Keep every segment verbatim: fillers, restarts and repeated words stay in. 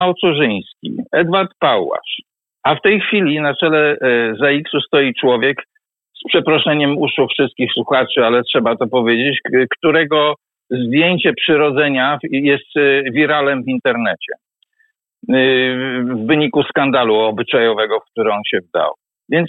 Małcorzyński, Edward Pałasz. A w tej chwili na czele ZAIKS-u stoi człowiek, z przeproszeniem uszu wszystkich słuchaczy, ale trzeba to powiedzieć, którego zdjęcie przyrodzenia jest wiralem w internecie w wyniku skandalu obyczajowego, w który on się wdał. Więc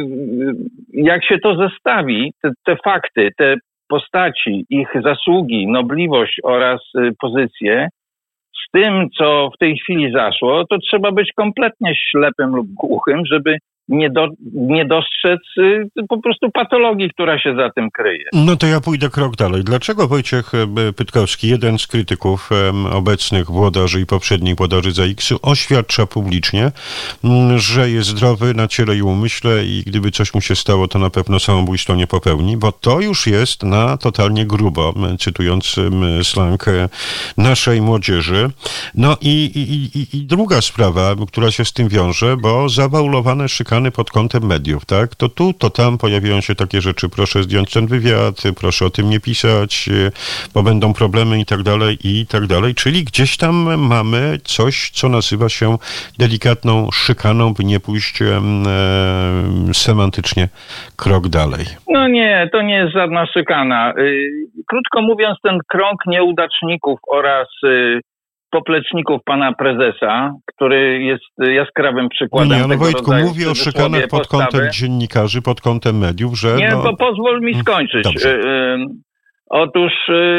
jak się to zestawi, te, te fakty, te postaci, ich zasługi, nobliwość oraz pozycje z tym, co w tej chwili zaszło, to trzeba być kompletnie ślepym lub głuchym, żeby nie, do, nie dostrzec y, po prostu patologii, która się za tym kryje. No to ja pójdę krok dalej. Dlaczego Wojciech Pytkowski, jeden z krytyków um, obecnych włodarzy i poprzednich włodarzy ZAIKS-u, oświadcza publicznie, m, że jest zdrowy na ciele i umyśle i gdyby coś mu się stało, to na pewno samobójstwo nie popełni, bo to już jest na totalnie grubo, cytując um, slang naszej młodzieży. No i, i, i, i druga sprawa, która się z tym wiąże, bo zawaulowane szykany pod kątem mediów, tak? To tu, to tam pojawiają się takie rzeczy, proszę zdjąć ten wywiad, proszę o tym nie pisać, bo będą problemy i tak dalej, i tak dalej. Czyli gdzieś tam mamy coś, co nazywa się delikatną szykaną, by nie pójść e, semantycznie krok dalej. No nie, to nie jest żadna szykana. Krótko mówiąc, ten krąg nieudaczników oraz popleczników pana prezesa, który jest jaskrawym przykładem nie, nie, tego Wojtku, rodzaju mówię o szykanach pod postawy. kątem dziennikarzy, pod kątem mediów, że... Nie, no... bo pozwól mi skończyć. Dobrze. Otóż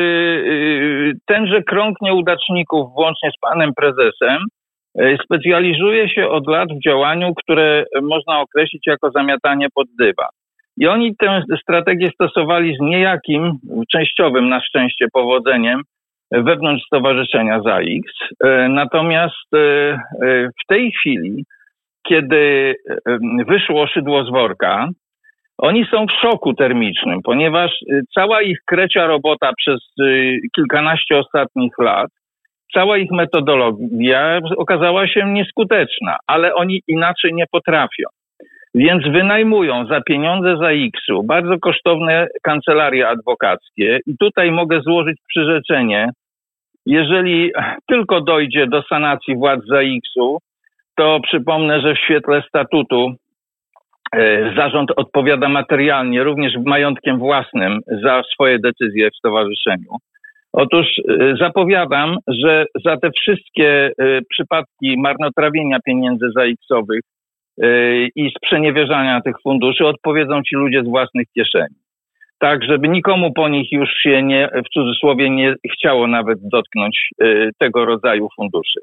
tenże krąg nieudaczników, włącznie z panem prezesem, specjalizuje się od lat w działaniu, które można określić jako zamiatanie pod dywan. I oni tę strategię stosowali z niejakim, częściowym na szczęście powodzeniem, wewnątrz Stowarzyszenia ZAIKS. Natomiast w tej chwili, kiedy wyszło szydło z worka, oni są w szoku termicznym, ponieważ cała ich krecia robota przez kilkanaście ostatnich lat, cała ich metodologia okazała się nieskuteczna, ale oni inaczej nie potrafią. Więc wynajmują za pieniądze ZAIKS-u bardzo kosztowne kancelarie adwokackie i tutaj mogę złożyć przyrzeczenie. Jeżeli tylko dojdzie do sanacji władz ZAIKS-u, to przypomnę, że w świetle statutu e, zarząd odpowiada materialnie, również majątkiem własnym za swoje decyzje w stowarzyszeniu. Otóż e, zapowiadam, że za te wszystkie e, przypadki marnotrawienia pieniędzy ZAIKS-owych e, i sprzeniewierzania tych funduszy odpowiedzą ci ludzie z własnych kieszeni. Tak, żeby nikomu po nich już się nie, w cudzysłowie, nie chciało nawet dotknąć y, tego rodzaju funduszy.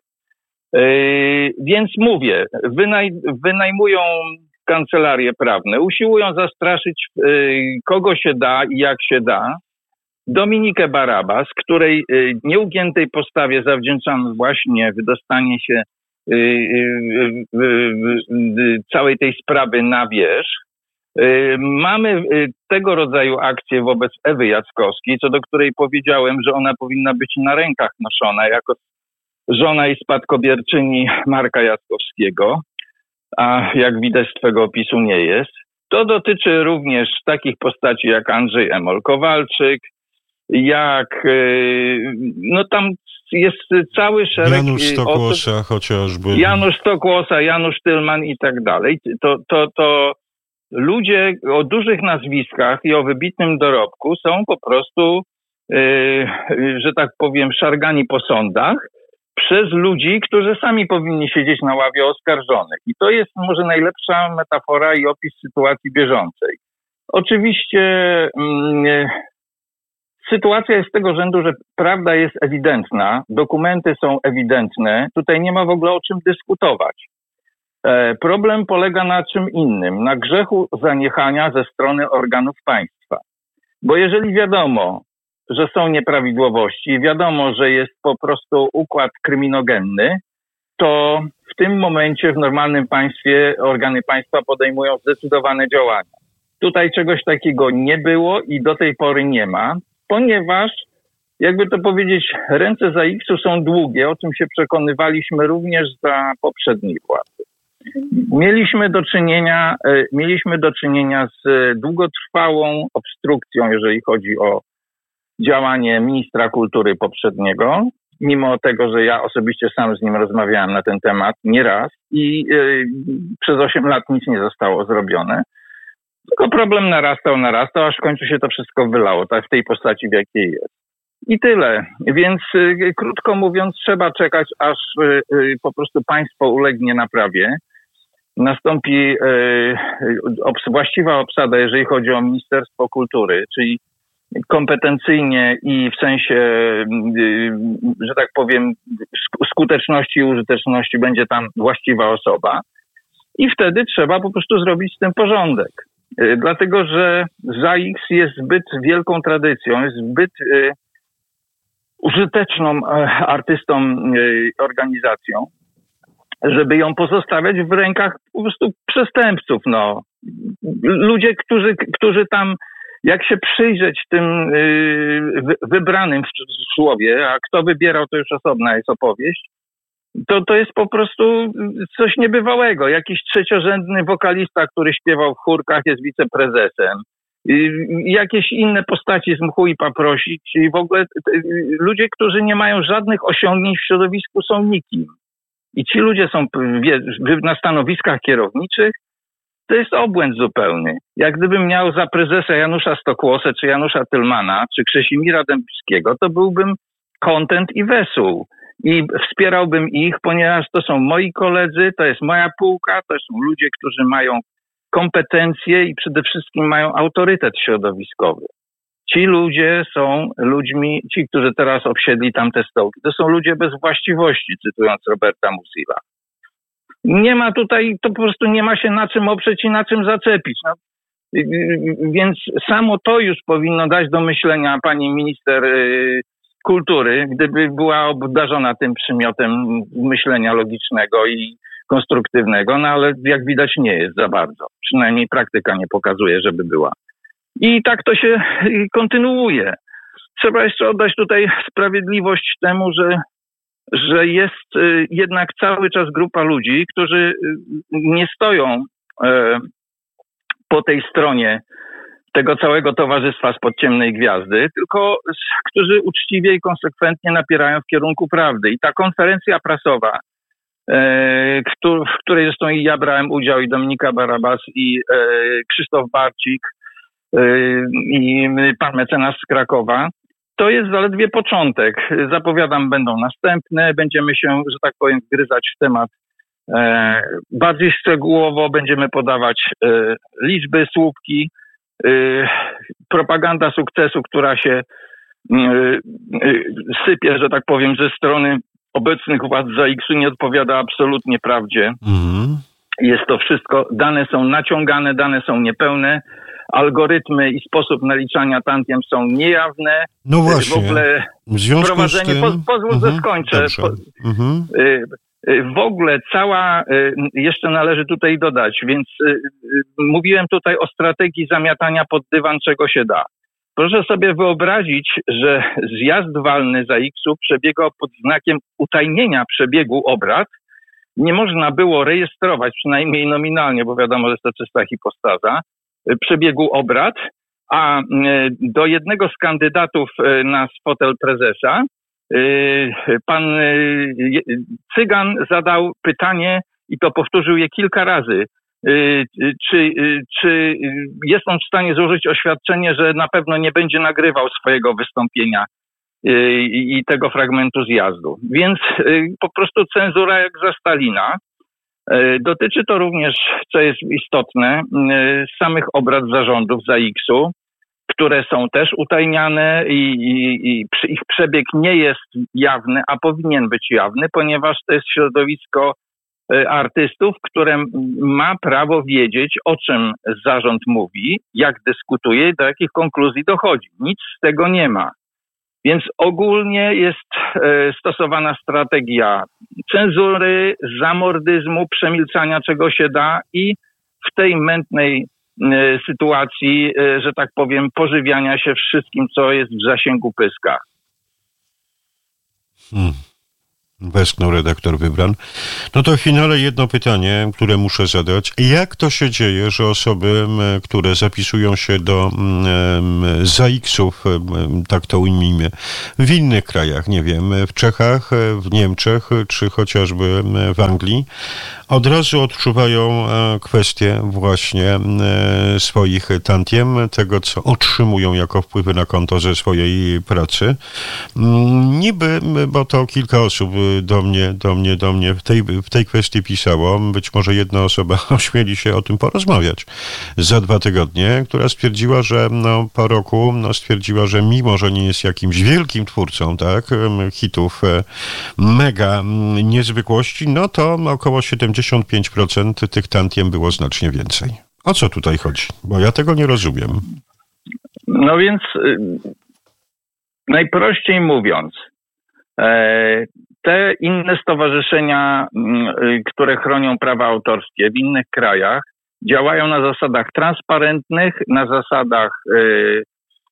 Y, więc mówię, wynaj, wynajmują kancelarie prawne, usiłują zastraszyć y, kogo się da i jak się da. Dominikę Barabas, której y, nieugiętej postawie zawdzięczamy właśnie wydostanie się y, y, y, y, y, całej tej sprawy na wierzch. Mamy tego rodzaju akcję wobec Ewy Jackowskiej, co do której powiedziałem, że ona powinna być na rękach noszona jako żona i spadkobierczyni Marka Jackowskiego, a jak widać z twego opisu nie jest. To dotyczy również takich postaci jak Andrzej Emol-Kowalczyk, jak, no tam jest cały szereg Janusz Stokłosa osób, chociażby. Janusz Stokłosa, Janusz Tylman i tak dalej. To, to, to ludzie o dużych nazwiskach i o wybitnym dorobku są po prostu, yy, że tak powiem, szargani po sądach przez ludzi, którzy sami powinni siedzieć na ławie oskarżonych. I to jest może najlepsza metafora i opis sytuacji bieżącej. Oczywiście yy, sytuacja jest tego rzędu, że prawda jest ewidentna, dokumenty są ewidentne, tutaj nie ma w ogóle o czym dyskutować. Problem polega na czym innym, na grzechu zaniechania ze strony organów państwa. Bo jeżeli wiadomo, że są nieprawidłowości, wiadomo, że jest po prostu układ kryminogenny, to w tym momencie w normalnym państwie organy państwa podejmują zdecydowane działania. Tutaj czegoś takiego nie było i do tej pory nie ma, ponieważ, jakby to powiedzieć, ręce ZAIKS-u są długie, o czym się przekonywaliśmy również za poprzedniej władzy. Mieliśmy do czynienia, mieliśmy do czynienia z długotrwałą obstrukcją, jeżeli chodzi o działanie ministra kultury poprzedniego, mimo tego, że ja osobiście sam z nim rozmawiałem na ten temat nieraz i yy, przez osiem lat nic nie zostało zrobione. Tylko problem narastał, narastał, aż w końcu się to wszystko wylało, tak w tej postaci, w jakiej jest. I tyle. Więc yy, krótko mówiąc, trzeba czekać, aż yy, po prostu państwo ulegnie naprawie. Nastąpi yy, obs- właściwa obsada, jeżeli chodzi o Ministerstwo Kultury, czyli kompetencyjnie i w sensie, yy, że tak powiem, skuteczności i użyteczności będzie tam właściwa osoba. I wtedy trzeba po prostu zrobić z tym porządek. Yy, dlatego, że Z A X jest zbyt wielką tradycją, jest zbyt yy, użyteczną yy, artystą, yy, organizacją, żeby ją pozostawiać w rękach po prostu przestępców. No. Ludzie, którzy, którzy tam, jak się przyjrzeć tym yy, wybranym w cudzysłowie, a kto wybierał, to już osobna jest opowieść, to, to jest po prostu coś niebywałego. Jakiś trzeciorzędny wokalista, który śpiewał w chórkach, jest wiceprezesem. Yy, jakieś inne postaci z mchu i paprosi, czyli w ogóle yy, ludzie, którzy nie mają żadnych osiągnięć w środowisku, są nikim. I ci ludzie są na stanowiskach kierowniczych, to jest obłęd zupełny. Jak gdybym miał za prezesa Janusza Stokłosę, czy Janusza Tylmana, czy Krzesimira Dębskiego, to byłbym kontent i wesół. I wspierałbym ich, ponieważ to są moi koledzy, to jest moja półka, to są ludzie, którzy mają kompetencje i przede wszystkim mają autorytet środowiskowy. Ci ludzie są ludźmi, ci, którzy teraz obsiedli tam te stołki, to są ludzie bez właściwości, cytując Roberta Musila. Nie ma tutaj, to po prostu nie ma się na czym oprzeć i na czym zaczepić. No, więc samo to już powinno dać do myślenia pani minister y, kultury, gdyby była obdarzona tym przymiotem myślenia logicznego i konstruktywnego, no ale jak widać nie jest za bardzo. Przynajmniej praktyka nie pokazuje, żeby była. I tak to się kontynuuje. Trzeba jeszcze oddać tutaj sprawiedliwość temu, że, że jest jednak cały czas grupa ludzi, którzy nie stoją po tej stronie tego całego towarzystwa spod ciemnej gwiazdy, tylko którzy uczciwie i konsekwentnie napierają w kierunku prawdy. I ta konferencja prasowa, w której zresztą i ja brałem udział, i Dominika Barabas, i Krzysztof Barcik, i pan mecenas z Krakowa, to jest zaledwie początek. Zapowiadam, będą następne. Będziemy się, że tak powiem, wgryzać w temat e, bardziej szczegółowo. Będziemy podawać e, liczby, słupki. E, propaganda sukcesu, która się e, e, sypie, że tak powiem, ze strony obecnych władz Z A X-u, nie odpowiada absolutnie prawdzie. Mhm. Jest to wszystko, dane są naciągane, dane są niepełne. Algorytmy i sposób naliczania tantiem są niejawne. No właśnie. W ogóle w związku wprowadzenie, z tym... po, pozwól, że mhm, skończę. Po, mhm. W ogóle cała, jeszcze należy tutaj dodać, więc mówiłem tutaj o strategii zamiatania pod dywan, czego się da. Proszę sobie wyobrazić, że zjazd walny Z A X-u przebiegał pod znakiem utajnienia przebiegu obrad. Nie można było rejestrować, przynajmniej nominalnie, bo wiadomo, że jest to czysta hipostaza, przebiegu obrad, a do jednego z kandydatów na fotel prezesa pan Cygan zadał pytanie i to powtórzył je kilka razy. Czy, czy jest on w stanie złożyć oświadczenie, że na pewno nie będzie nagrywał swojego wystąpienia i tego fragmentu zjazdu. Więc po prostu cenzura jak za Stalina. Dotyczy to również, co jest istotne, samych obrad zarządów Z A X-u, które są też utajniane i, i, i ich przebieg nie jest jawny, a powinien być jawny, ponieważ to jest środowisko artystów, które ma prawo wiedzieć, o czym zarząd mówi, jak dyskutuje i do jakich konkluzji dochodzi. Nic z tego nie ma. Więc ogólnie jest e, stosowana strategia cenzury, zamordyzmu, przemilczania czego się da i w tej mętnej e, sytuacji, e, że tak powiem, pożywiania się wszystkim, co jest w zasięgu pyska. Hmm. Westchnął redaktor Wybran. No to w finale jedno pytanie, które muszę zadać. Jak to się dzieje, że osoby, które zapisują się do zaiksów, tak to ujmijmy, w innych krajach, nie wiem, w Czechach, w Niemczech, czy chociażby w Anglii, od razu odczuwają kwestię właśnie swoich tantiem, tego, co otrzymują jako wpływy na konto ze swojej pracy. Niby, bo to kilka osób do mnie, do mnie, do mnie w tej, w tej kwestii pisało. Być może jedna osoba ośmieli się o tym porozmawiać za dwa tygodnie, która stwierdziła, że no, po roku no, stwierdziła, że mimo, że nie jest jakimś wielkim twórcą, tak, hitów mega niezwykłości, no to około siedemdziesiąt pięć procent tych tantiem było znacznie więcej. O co tutaj chodzi? Bo ja tego nie rozumiem. No więc y, najprościej mówiąc, e, te inne stowarzyszenia, y, które chronią prawa autorskie w innych krajach, działają na zasadach transparentnych, na zasadach y,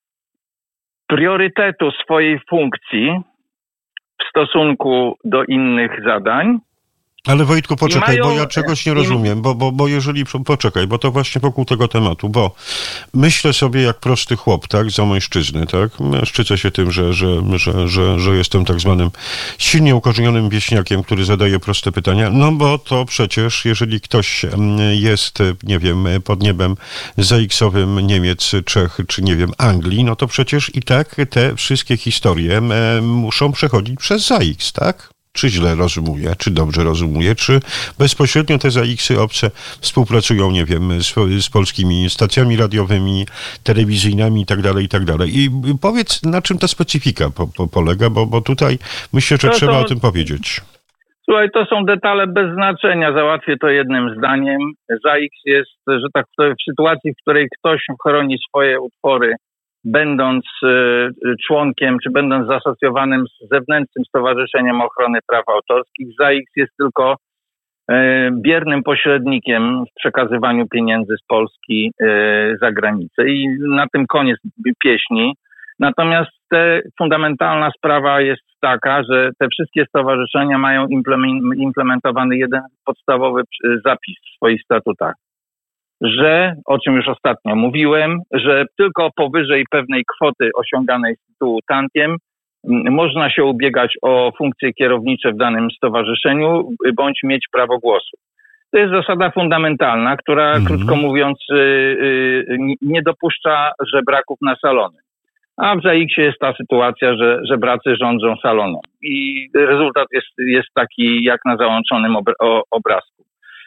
priorytetu swojej funkcji w stosunku do innych zadań. Ale Wojtku, poczekaj, mają, bo ja czegoś nie rozumiem, bo, bo, bo jeżeli, poczekaj, bo to właśnie wokół tego tematu, bo myślę sobie jak prosty chłop, tak, za mężczyzny, tak, szczycę się tym, że, że, że, że, że jestem tak zwanym silnie ukorzenionym wieśniakiem, który zadaje proste pytania, no bo to przecież, jeżeli ktoś jest, nie wiem, pod niebem zaiksowym Niemiec, Czech, czy nie wiem, Anglii, no to przecież i tak te wszystkie historie muszą przechodzić przez zaiks, tak? Czy źle rozumuję, czy dobrze rozumuję, czy bezpośrednio te zaiksy obce współpracują, nie wiem, z, z polskimi stacjami radiowymi, telewizyjnymi i tak dalej, i tak dalej. I powiedz, na czym ta specyfika po, po, polega, bo, bo tutaj myślę, że to trzeba są, o tym powiedzieć. Słuchaj, to są detale bez znaczenia, załatwię to jednym zdaniem. zaiks jest, że tak w sytuacji, w której ktoś chroni swoje utwory, będąc y, członkiem, czy będąc zasocjowanym z zewnętrznym Stowarzyszeniem Ochrony Praw Autorskich, zaiks jest tylko y, biernym pośrednikiem w przekazywaniu pieniędzy z Polski y, za granicę. I na tym koniec pieśni. Natomiast te, fundamentalna sprawa jest taka, że te wszystkie stowarzyszenia mają implementowany jeden podstawowy zapis w swoich statutach, że, o czym już ostatnio mówiłem, że tylko powyżej pewnej kwoty osiąganej z tytułu tantiem można się ubiegać o funkcje kierownicze w danym stowarzyszeniu bądź mieć prawo głosu. To jest zasada fundamentalna, która, mm-hmm. krótko mówiąc, nie dopuszcza żebraków na salony. A w zaiksie jest ta sytuacja, że żebracy rządzą salonem. I rezultat jest, jest taki jak na załączonym obra- obrazku.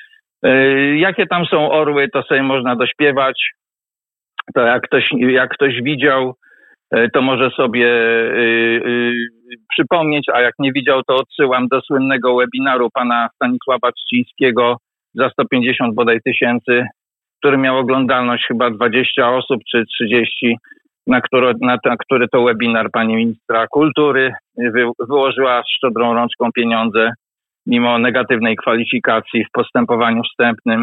Jakie tam są orły, to sobie można dośpiewać. To jak ktoś, jak ktoś widział, to może sobie yy, yy, przypomnieć, a jak nie widział, to odsyłam do słynnego webinaru pana Stanisława Trzcińskiego za sto pięćdziesiąt bodaj tysięcy, który miał oglądalność chyba dwadzieścia osób czy trzydzieści, na, który, na, na który to webinar pani ministra kultury wy, wyłożyła szczodrą rączką pieniądze, mimo negatywnej kwalifikacji w postępowaniu wstępnym.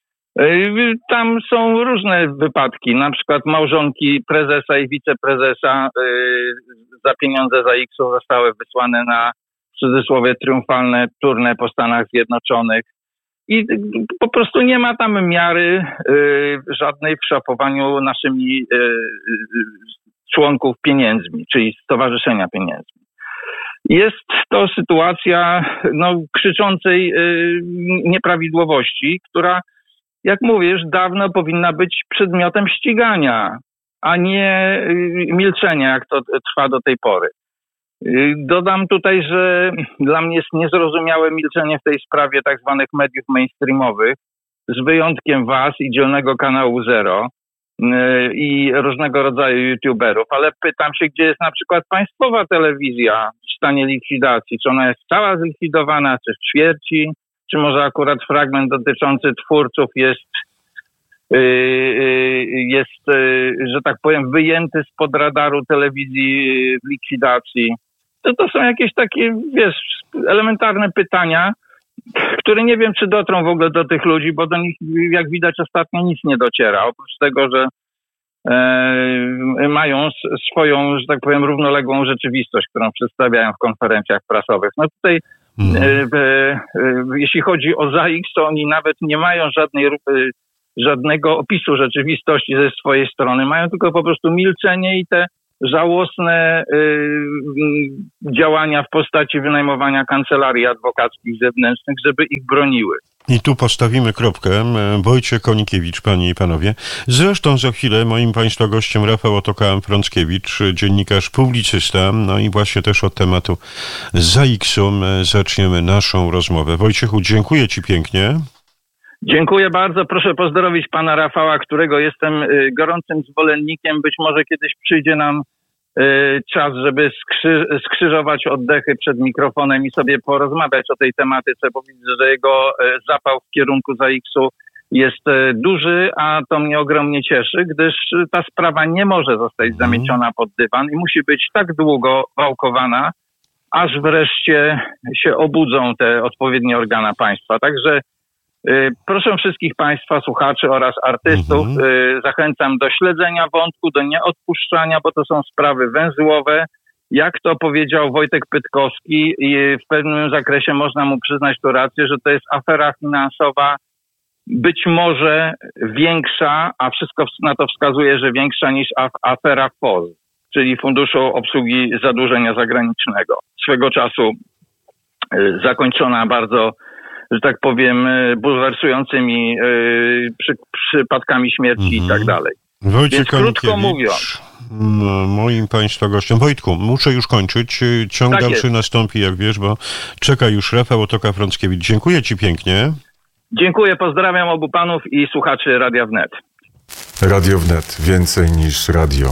Tam są różne wypadki, na przykład małżonki prezesa i wiceprezesa za pieniądze zaiksów zostały wysłane na, w cudzysłowie, triumfalne tournée po Stanach Zjednoczonych. I po prostu nie ma tam miary żadnej w szafowaniu naszymi członków pieniędzmi, czyli stowarzyszenia pieniędzmi. Jest to sytuacja no, krzyczącej y, nieprawidłowości, która, jak mówisz, dawno powinna być przedmiotem ścigania, a nie y, milczenia, jak to trwa do tej pory. Y, dodam tutaj, że dla mnie jest niezrozumiałe milczenie w tej sprawie tak zwanych mediów mainstreamowych, z wyjątkiem was i dzielnego kanału Zero i różnego rodzaju youtuberów, ale pytam się, gdzie jest na przykład państwowa telewizja w stanie likwidacji, czy ona jest cała zlikwidowana, czy w ćwierci, czy może akurat fragment dotyczący twórców jest, jest, że tak powiem, wyjęty spod radaru telewizji w likwidacji. To, to są jakieś takie, wiesz, elementarne pytania, które nie wiem, czy dotrą w ogóle do tych ludzi, bo do nich, jak widać, ostatnio nic nie dociera. Oprócz tego, że e, mają swoją, że tak powiem, równoległą rzeczywistość, którą przedstawiają w konferencjach prasowych. No tutaj Mm. Jeśli chodzi o Z A X, to oni nawet nie mają żadnej, żadnego opisu rzeczywistości ze swojej strony. Mają tylko po prostu milczenie i te żałosne działania w postaci wynajmowania kancelarii adwokackich zewnętrznych, żeby ich broniły. I tu postawimy kropkę. Wojciech Konikiewicz, panie i panowie. Zresztą za chwilę moim państwa gościem Rafał Otoka-Frąckiewicz, dziennikarz, publicysta. No i właśnie też od tematu Z A X-u zaczniemy naszą rozmowę. Wojciechu, dziękuję ci pięknie. Dziękuję bardzo. Proszę pozdrowić pana Rafała, którego jestem gorącym zwolennikiem. Być może kiedyś przyjdzie nam czas, żeby skrzy, skrzyżować oddechy przed mikrofonem i sobie porozmawiać o tej tematyce, bo widzę, że jego zapał w kierunku Z A X-u jest duży, a to mnie ogromnie cieszy, gdyż ta sprawa nie może zostać zamieciona pod dywan i musi być tak długo wałkowana, aż wreszcie się obudzą te odpowiednie organa państwa. Także proszę wszystkich państwa, słuchaczy oraz artystów, mhm. zachęcam do śledzenia wątku, do nieodpuszczania, bo to są sprawy węzłowe. Jak to powiedział Wojtek Pytkowski, w pewnym zakresie można mu przyznać tu rację, że to jest afera finansowa być może większa, a wszystko na to wskazuje, że większa niż afera F O Z, czyli Funduszu Obsługi Zadłużenia Zagranicznego. Swego czasu zakończona bardzo, że tak powiem, bulwersującymi yy, przy, przypadkami śmierci mm-hmm. i tak dalej. Wojciech Więc krótko mówiąc. Moim państwa gościem. Wojtku, muszę już kończyć. Ciąg tak dalszy jest. Nastąpi, jak wiesz, bo czeka już Rafał Otoka-Frąckiewicz. Dziękuję ci pięknie. Dziękuję, pozdrawiam obu panów i słuchaczy Radia Wnet. Radio Wnet. Więcej niż radio.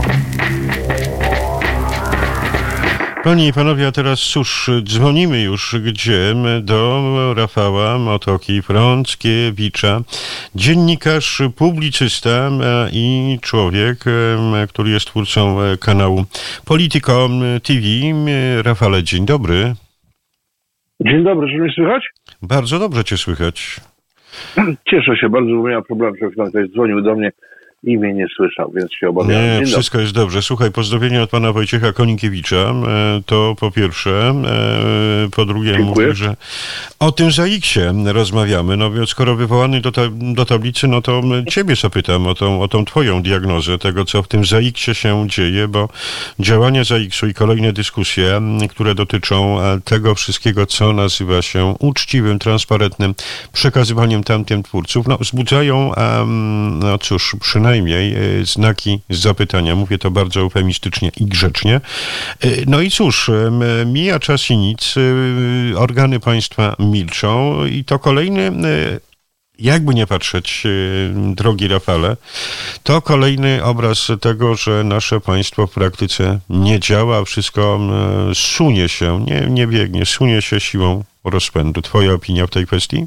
Panie i panowie, a teraz cóż, dzwonimy już gdzie? Do Rafała Otoki-Frąckiewicza, dziennikarz, publicysta i człowiek, który jest twórcą kanału Politico T V. Rafale, dzień dobry. Dzień dobry, czy mnie słychać? Bardzo dobrze cię słychać. Cieszę się bardzo, bo miałem problem, że ktoś dzwonił do mnie i mnie nie słyszał, więc się obawiam. Nie, wszystko jest dobrze. Słuchaj, pozdrowienia od pana Wojciecha Konikiewicza. To po pierwsze. Po drugie Dziękuję. Mówię, że o tym Z A X-ie rozmawiamy. No więc skoro wywołany do, ta, do tablicy, no to ciebie zapytam o tą, o tą twoją diagnozę tego, co w tym Z A X-ie się dzieje, bo działania Z A X-u i kolejne dyskusje, które dotyczą tego wszystkiego, co nazywa się uczciwym, transparentnym przekazywaniem tamtym twórców, no wzbudzają, no cóż, przynajmniej Najmniej znaki zapytania. Mówię to bardzo eufemistycznie i grzecznie. No i cóż, mija czas i nic. Organy państwa milczą i to kolejny, jakby nie patrzeć, drogi Rafale, to kolejny obraz tego, że nasze państwo w praktyce nie działa, wszystko sunie się, nie, nie biegnie, sunie się siłą rozpędu. Twoja opinia w tej kwestii?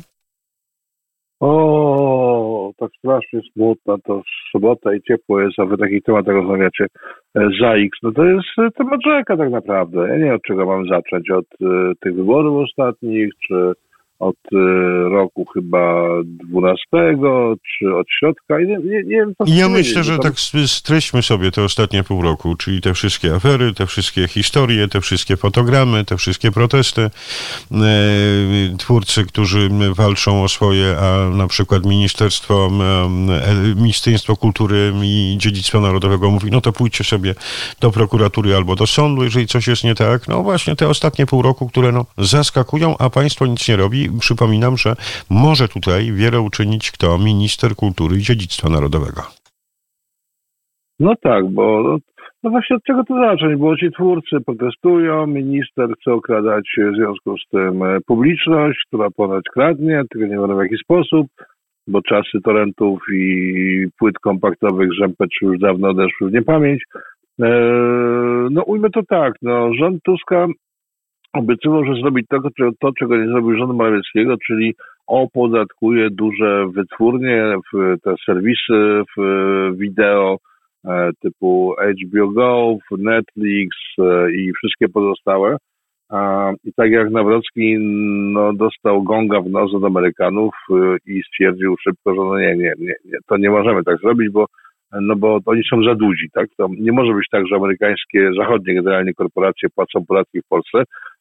O, tak strasznie smutna, to sobota i ciepło jest, a wy takich tematach rozmawiacie. Z A X, no to jest temat rzeka tak naprawdę. Ja nie wiem, od czego mam zacząć. Od y, tych wyborów ostatnich, czy od y, roku chyba dwunastego, czy od środka. I nie, nie, nie wiem, co ja myślę, powiedzieć, że tam... tak streśćmy sobie te ostatnie pół roku, czyli te wszystkie afery, te wszystkie historie, te wszystkie fotogramy, te wszystkie protesty. E, twórcy, którzy walczą o swoje, a na przykład Ministerstwo, e, Ministerstwo Kultury i Dziedzictwa Narodowego mówi, no to pójdźcie sobie do prokuratury albo do sądu, jeżeli coś jest nie tak. No właśnie te ostatnie pół roku, które no zaskakują, a państwo nic nie robi. Przypominam, że może tutaj wiele uczynić kto? Minister Kultury i Dziedzictwa Narodowego. No tak, bo no, no właśnie od czego to zacząć? Bo ci twórcy protestują, minister chce okradać w związku z tym publiczność, która ponoć kradnie, tylko nie wiadomo w jaki sposób, bo czasy torrentów i płyt kompaktowych z em pe trzy już dawno odeszły w niepamięć. Eee, no ujmę to tak, no rząd Tuska obiecywał, że zrobi to, to, czego nie zrobił rząd Morawieckiego, czyli opodatkuje duże wytwórnie, w te serwisy w wideo e, typu H B O Go, Netflix e, i wszystkie pozostałe. E, I tak jak Nawrocki no, dostał gonga w nos od Amerykanów e, i stwierdził szybko, że no nie, nie, nie, nie, to nie możemy tak zrobić, bo no bo oni są za dudzi, tak? To nie może być tak, że amerykańskie, zachodnie generalnie korporacje płacą podatki w Polsce,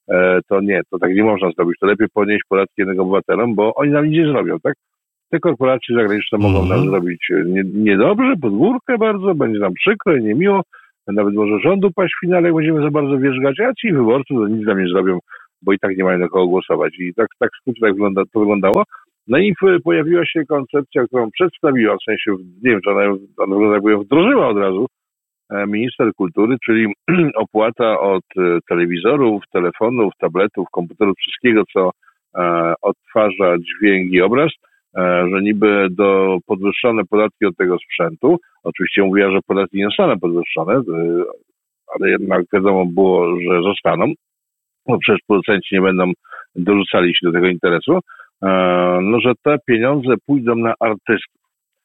to nie, to tak nie można zrobić. To lepiej ponieść podatki jednak obywatelom, bo oni nam nic nie zrobią, tak? Te korporacje zagraniczne mm-hmm. mogą nam zrobić nie, niedobrze, pod górkę bardzo, będzie nam przykro i niemiło, nawet może rządu paść w finale, jak będziemy za bardzo wierzgać, a ci wyborcy to nic nam nie zrobią, bo i tak nie mają na kogo głosować. I tak, tak w skrócie tak wygląda, to wyglądało. No i pojawiła się koncepcja, którą przedstawiła, w sensie, nie wiem, czy ona, ona wygląda, jakby ją wdrożyła od razu, minister kultury, czyli opłata od telewizorów, telefonów, tabletów, komputerów, wszystkiego, co e, odtwarza dźwięk i obraz, e, że niby do podwyższone podatki od tego sprzętu. Oczywiście mówiła, że podatki nie zostaną podwyższone, e, ale jednak wiadomo było, że zostaną, bo przecież producenci nie będą dorzucali się do tego interesu, e, no, że te pieniądze pójdą na artystów.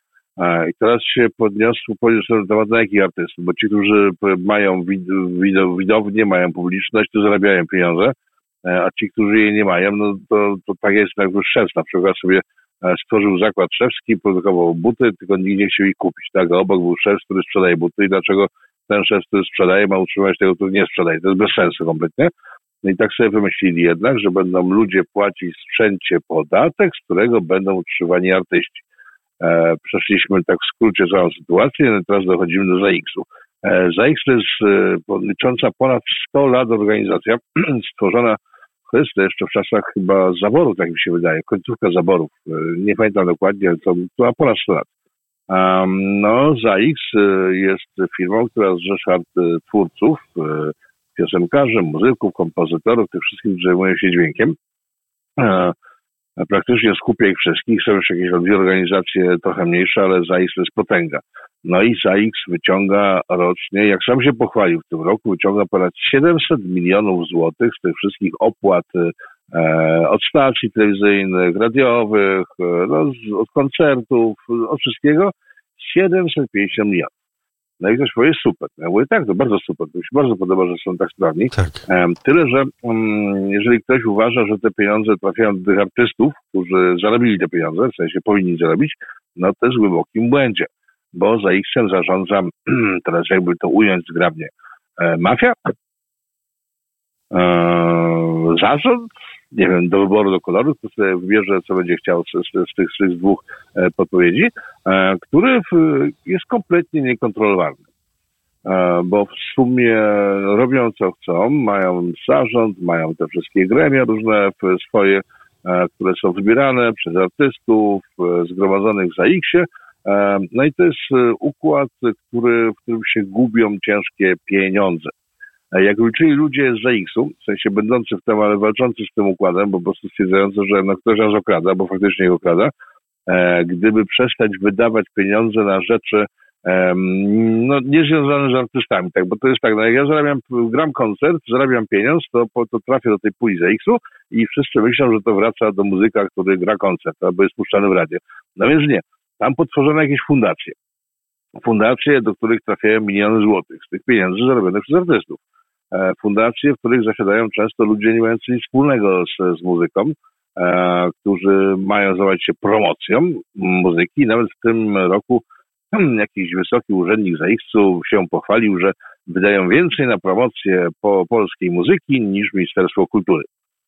I teraz się podniosło, podniosło temat na jakich artystów, bo ci, którzy mają wid, wid, widownię, mają publiczność, to zarabiają pieniądze, a ci, którzy jej nie mają, no to, to tak jest jakby szef, na przykład sobie stworzył zakład szewski, produkował buty, tylko nikt nie chciał ich kupić, tak, a obok był szef, który sprzedaje buty i dlaczego ten szef, który sprzedaje, ma utrzymać tego, który nie sprzedaje, to jest bez sensu kompletnie. No i tak sobie wymyślili jednak, że będą ludzie płacić w sprzęcie podatek, z którego będą utrzymani artyści. E, przeszliśmy tak w skrócie całą sytuację, no teraz dochodzimy do ZAIKS-u. E, ZAIKS to jest e, licząca ponad sto lat organizacja, stworzona, to jest to jeszcze w czasach chyba zaboru, tak mi się wydaje, końcówka zaborów, e, nie pamiętam dokładnie, ale to, to ma ponad sto lat. Um, no, ZAIKS e, jest firmą, która zrzesza twórców, e, piosenkarzy, muzyków, kompozytorów, tych wszystkich, którzy zajmują się dźwiękiem. E, Praktycznie skupia ich wszystkich. Są już jakieś dwie organizacje trochę mniejsze, ale ZAIKS to jest potęga. No i ZAIKS wyciąga rocznie, jak sam się pochwalił w tym roku, wyciąga ponad siedemset milionów złotych z tych wszystkich opłat e, od stacji telewizyjnych, radiowych, e, no, z, od koncertów, od wszystkiego. siedemset pięćdziesiąt milionów. No i ktoś powie, super. Ja mówię, tak, to bardzo super. To mi się bardzo podoba, że są tak sprawni. Tak. Um, tyle, że um, jeżeli ktoś uważa, że te pieniądze trafiają do tych artystów, którzy zarobili te pieniądze, w sensie powinni zarobić, no to jest w głębokim błędzie. Bo za X-em zarządza, teraz jakby to ująć zgrabnie, e, mafia, e, zarząd, nie wiem, do wyboru, do koloru, to sobie wybierze, co będzie chciał z, z, z, tych, z tych dwóch e, podpowiedzi, e, który w, jest kompletnie niekontrolowalny. E, bo w sumie robią co chcą, mają zarząd, mają te wszystkie gremia różne swoje, e, które są wybierane przez artystów, e, zgromadzonych w ZAIKS-ie. E, no i to jest e, układ, który, w którym się gubią ciężkie pieniądze. Jak liczyli ludzie z ZAIKS-u, w sensie będący w tym, ale walczący z tym układem, bo po prostu stwierdzający, że no ktoś nas okrada, bo faktycznie go okrada, e, gdyby przestać wydawać pieniądze na rzeczy e, no, niezwiązane z artystami, tak, bo to jest tak, no jak ja zarabiam, gram koncert, zarabiam pieniądz, to, to trafię do tej puli ZAIKS-u i wszyscy myślą, że to wraca do muzyka, który gra koncert, albo jest puszczany w radio. No więc nie, tam potworzono jakieś fundacje. Fundacje, do których trafiają miliony złotych z tych pieniędzy zarobionych przez artystów. Fundacje, w których zasiadają często ludzie nie mający nic wspólnego z, z muzyką, e, którzy mają zajmować się promocją muzyki. Nawet w tym roku hmm, jakiś wysoki urzędnik ZAIKS-u się pochwalił, że wydają więcej na promocję po polskiej muzyki niż Ministerstwo Kultury.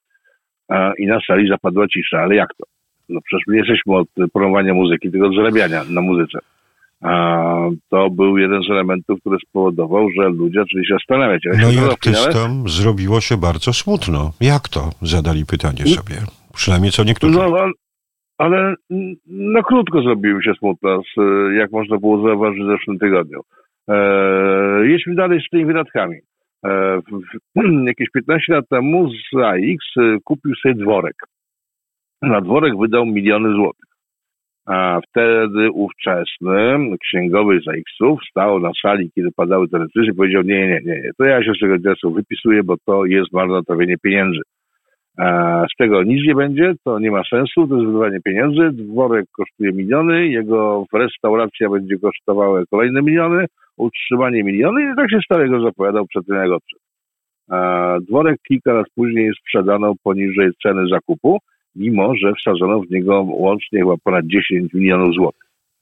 E, I na sali zapadła cisza. Ale jak to? No przecież my nie jesteśmy od promowania muzyki, tylko od zarabiania na muzyce. A to był jeden z elementów, który spowodował, że ludzie zaczęli się zastanawiać. Ale no i artystom finale... zrobiło się bardzo smutno. Jak to? Zadali pytanie sobie. Przynajmniej co niektórzy. No, ale no krótko zrobiło się smutno, jak można było zauważyć w zeszłym tygodniu. E, jedźmy dalej z tymi wydatkami. E, w, w, jakieś piętnaście lat temu ZAIKS kupił sobie dworek. Na dworek wydał miliony złotych. A wtedy ówczesny księgowy ZAIKS-u wstał na sali, kiedy padały te decyzje i powiedział, nie, nie, nie, nie, to ja się z tego interesu wypisuję, bo to jest marnotrawienie pieniędzy. A z tego nic nie będzie, to nie ma sensu, to jest wydawanie pieniędzy, dworek kosztuje miliony, jego restauracja będzie kosztowała kolejne miliony, utrzymanie miliony i tak się starego zapowiadał przed tym jak odszedł. A dworek kilka lat później sprzedano poniżej ceny zakupu, mimo że wsadzono w niego łącznie chyba ponad dziesięć milionów złotych.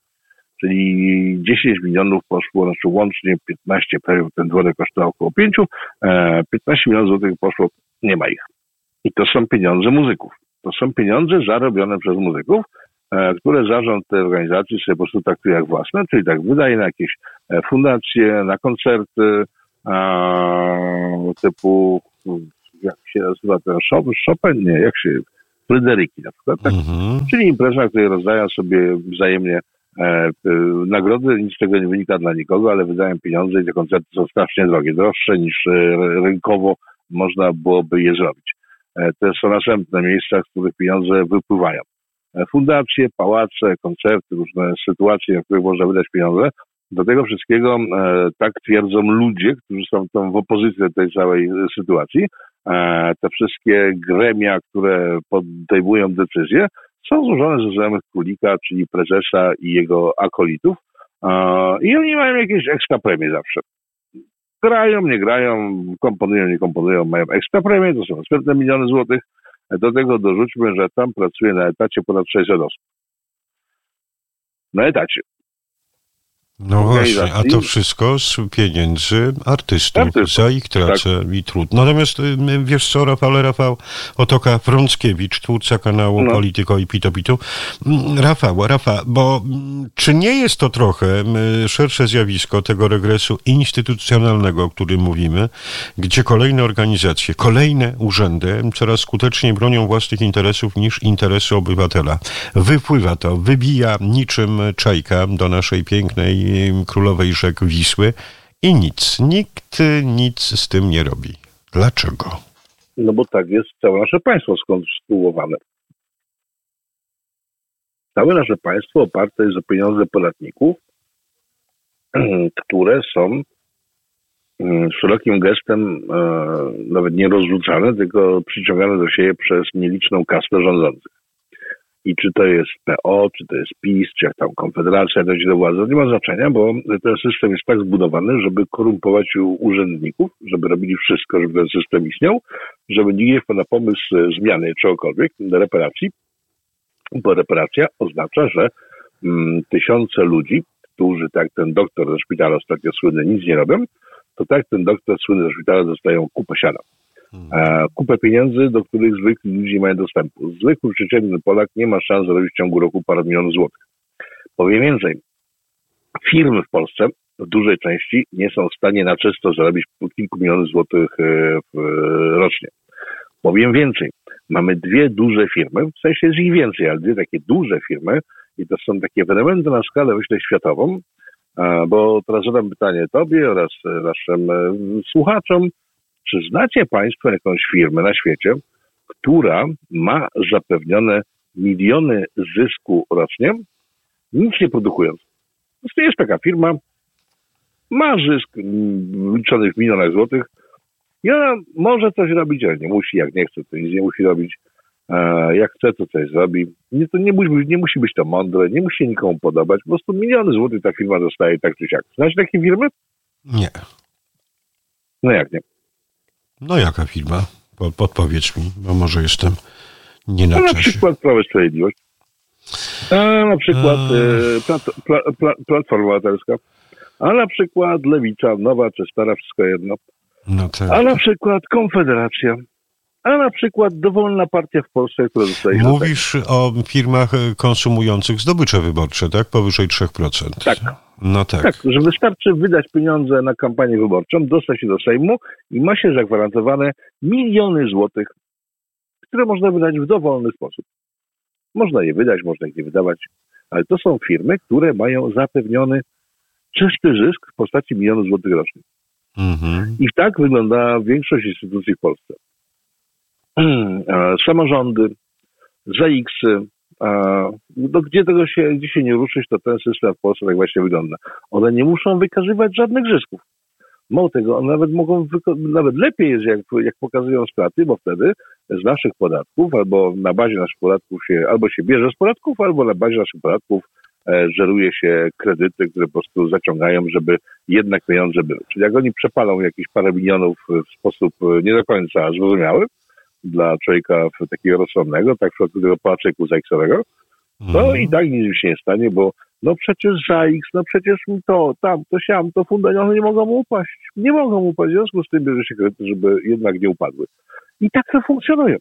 Czyli dziesięć milionów poszło, znaczy łącznie piętnaście, prawie ten dworek kosztował około pięć, piętnaście milionów złotych poszło Nie ma ich. I to są pieniądze muzyków. To są pieniądze zarobione przez muzyków, e, które zarząd tej organizacji sobie po prostu traktuje jak własne, czyli tak wydaje na jakieś e, fundacje, na koncerty e, typu, jak się nazywa ten Chopin? Nie, jak się... Fryderyki na przykład, tak? Mm-hmm. Czyli impreza, na której rozdają sobie wzajemnie e, e, nagrody, nic z tego nie wynika dla nikogo, ale wydają pieniądze i te koncerty są strasznie drogie, droższe niż e, rynkowo można byłoby je zrobić. E, to są następne miejsca, z których pieniądze wypływają. E, fundacje, pałace, koncerty, różne sytuacje, na których można wydać pieniądze. Do tego wszystkiego, e, tak twierdzą ludzie, którzy są tam w opozycji do tej całej sytuacji, te wszystkie gremia, które podejmują decyzje, są złożone ze znajomych królika, czyli prezesa i jego akolitów. I oni mają jakieś ekstra premie zawsze. Grają, nie grają, komponują, nie komponują, mają ekstra premie, to są następne miliony złotych. Do tego dorzućmy, że tam pracuje na etacie ponad sześćset osób. Na etacie. No właśnie, a to wszystko z pieniędzy artystów, artystów. Za ich tracę tak. I trud. Natomiast wiesz co, Rafał, Rafał Otoka Frąckiewicz, twórca kanału no. Polityko i Pito Pitu. Rafał, Rafał, bo czy nie jest to trochę szersze zjawisko tego regresu instytucjonalnego, o którym mówimy, gdzie kolejne organizacje, kolejne urzędy coraz skuteczniej bronią własnych interesów niż interesu obywatela. Wypływa to, wybija niczym czajka do naszej pięknej królowej rzek Wisły i nic, nikt nic z tym nie robi. Dlaczego? No bo tak jest całe nasze państwo skonstruowane. Całe nasze państwo oparte jest o pieniądze podatników, które są szerokim gestem nawet nie rozrzucane, tylko przyciągane do siebie przez nieliczną kastę rządzących. I czy to jest P O, czy to jest PiS, czy jak tam Konfederacja dojdzie do władzy, to nie ma znaczenia, bo ten system jest tak zbudowany, żeby korumpować urzędników, żeby robili wszystko, żeby ten system istniał, żeby nikt nie wpadł na pomysł zmiany czegokolwiek, reparacji, bo reparacja oznacza, że mm, tysiące ludzi, którzy, tak jak ten doktor ze szpitala ostatnio słynny, nic nie robią, to tak jak ten doktor słynny ze szpitala dostają kupę siana. Hmm. Kupę pieniędzy, do których zwykli ludzie nie mają dostępu. Zwykły, przeciętny Polak nie ma szans zarobić w ciągu roku parę milionów złotych. Powiem więcej. Firmy w Polsce w dużej części nie są w stanie na czysto zarobić po kilku milionów złotych rocznie. Powiem więcej. Mamy dwie duże firmy, w sensie jest ich więcej, ale dwie takie duże firmy i to są takie elementy na skalę, myślę, światową, bo teraz zadam pytanie tobie oraz naszym słuchaczom. Czy znacie państwo jakąś firmę na świecie, która ma zapewnione miliony zysku rocznie, nic nie produkując? To jest taka firma, ma zysk liczony w milionach złotych i ona może coś robić, ale nie musi, jak nie chce, to nic nie musi robić. Jak chce, to coś zrobi. Nie, to nie, musi, nie musi być to mądre, nie musi się nikomu podobać. Po prostu miliony złotych ta firma dostaje tak czy siak. Znacie takie firmy? Nie. No jak nie? No jaka firma? Podpowiedz mi, bo może jestem nie na no, czasie. Na przykład Prawo i Sprawiedliwość. A na przykład A... E, plat, pla, pla, Platforma Obywatelska. A na przykład Lewica, nowa czy stara, wszystko jedno. No tak. A na przykład Konfederacja. A na przykład dowolna partia w Polsce, która zostaje... Mówisz o firmach konsumujących zdobycze wyborcze, tak? Powyżej trzy procent. Tak. No tak. Tak, że wystarczy wydać pieniądze na kampanię wyborczą, dostać się do Sejmu i ma się zagwarantowane miliony złotych, które można wydać w dowolny sposób. Można je wydać, można ich nie wydawać, ale to są firmy, które mają zapewniony czysty zysk w postaci milionów złotych rocznie. Mhm. I tak wygląda większość instytucji w Polsce. Samorządy, Z A X-y, no gdzie tego się, gdzie się nie ruszyć, to ten system w Polsce tak właśnie wygląda. One nie muszą wykazywać żadnych zysków. Mało tego, one nawet mogą, nawet lepiej jest, jak, jak pokazują straty, bo wtedy z naszych podatków, albo na bazie naszych podatków się, albo się bierze z podatków, albo na bazie naszych podatków e, żeruje się kredyty, które po prostu zaciągają, żeby jednak pieniądze były. Czyli jak oni przepalą jakieś parę milionów w sposób nie do końca zrozumiały, dla człowieka takiego rozsądnego, tak w przypadku tego Pałacyku Zajksowego, to mm. i tak nic się nie stanie, bo no przecież ZAIKS, no przecież to, tam, to siam, to fundusze, one nie mogą upaść. Nie mogą upaść, w związku z tym bierze się kredyty, żeby jednak nie upadły. I tak to funkcjonuje.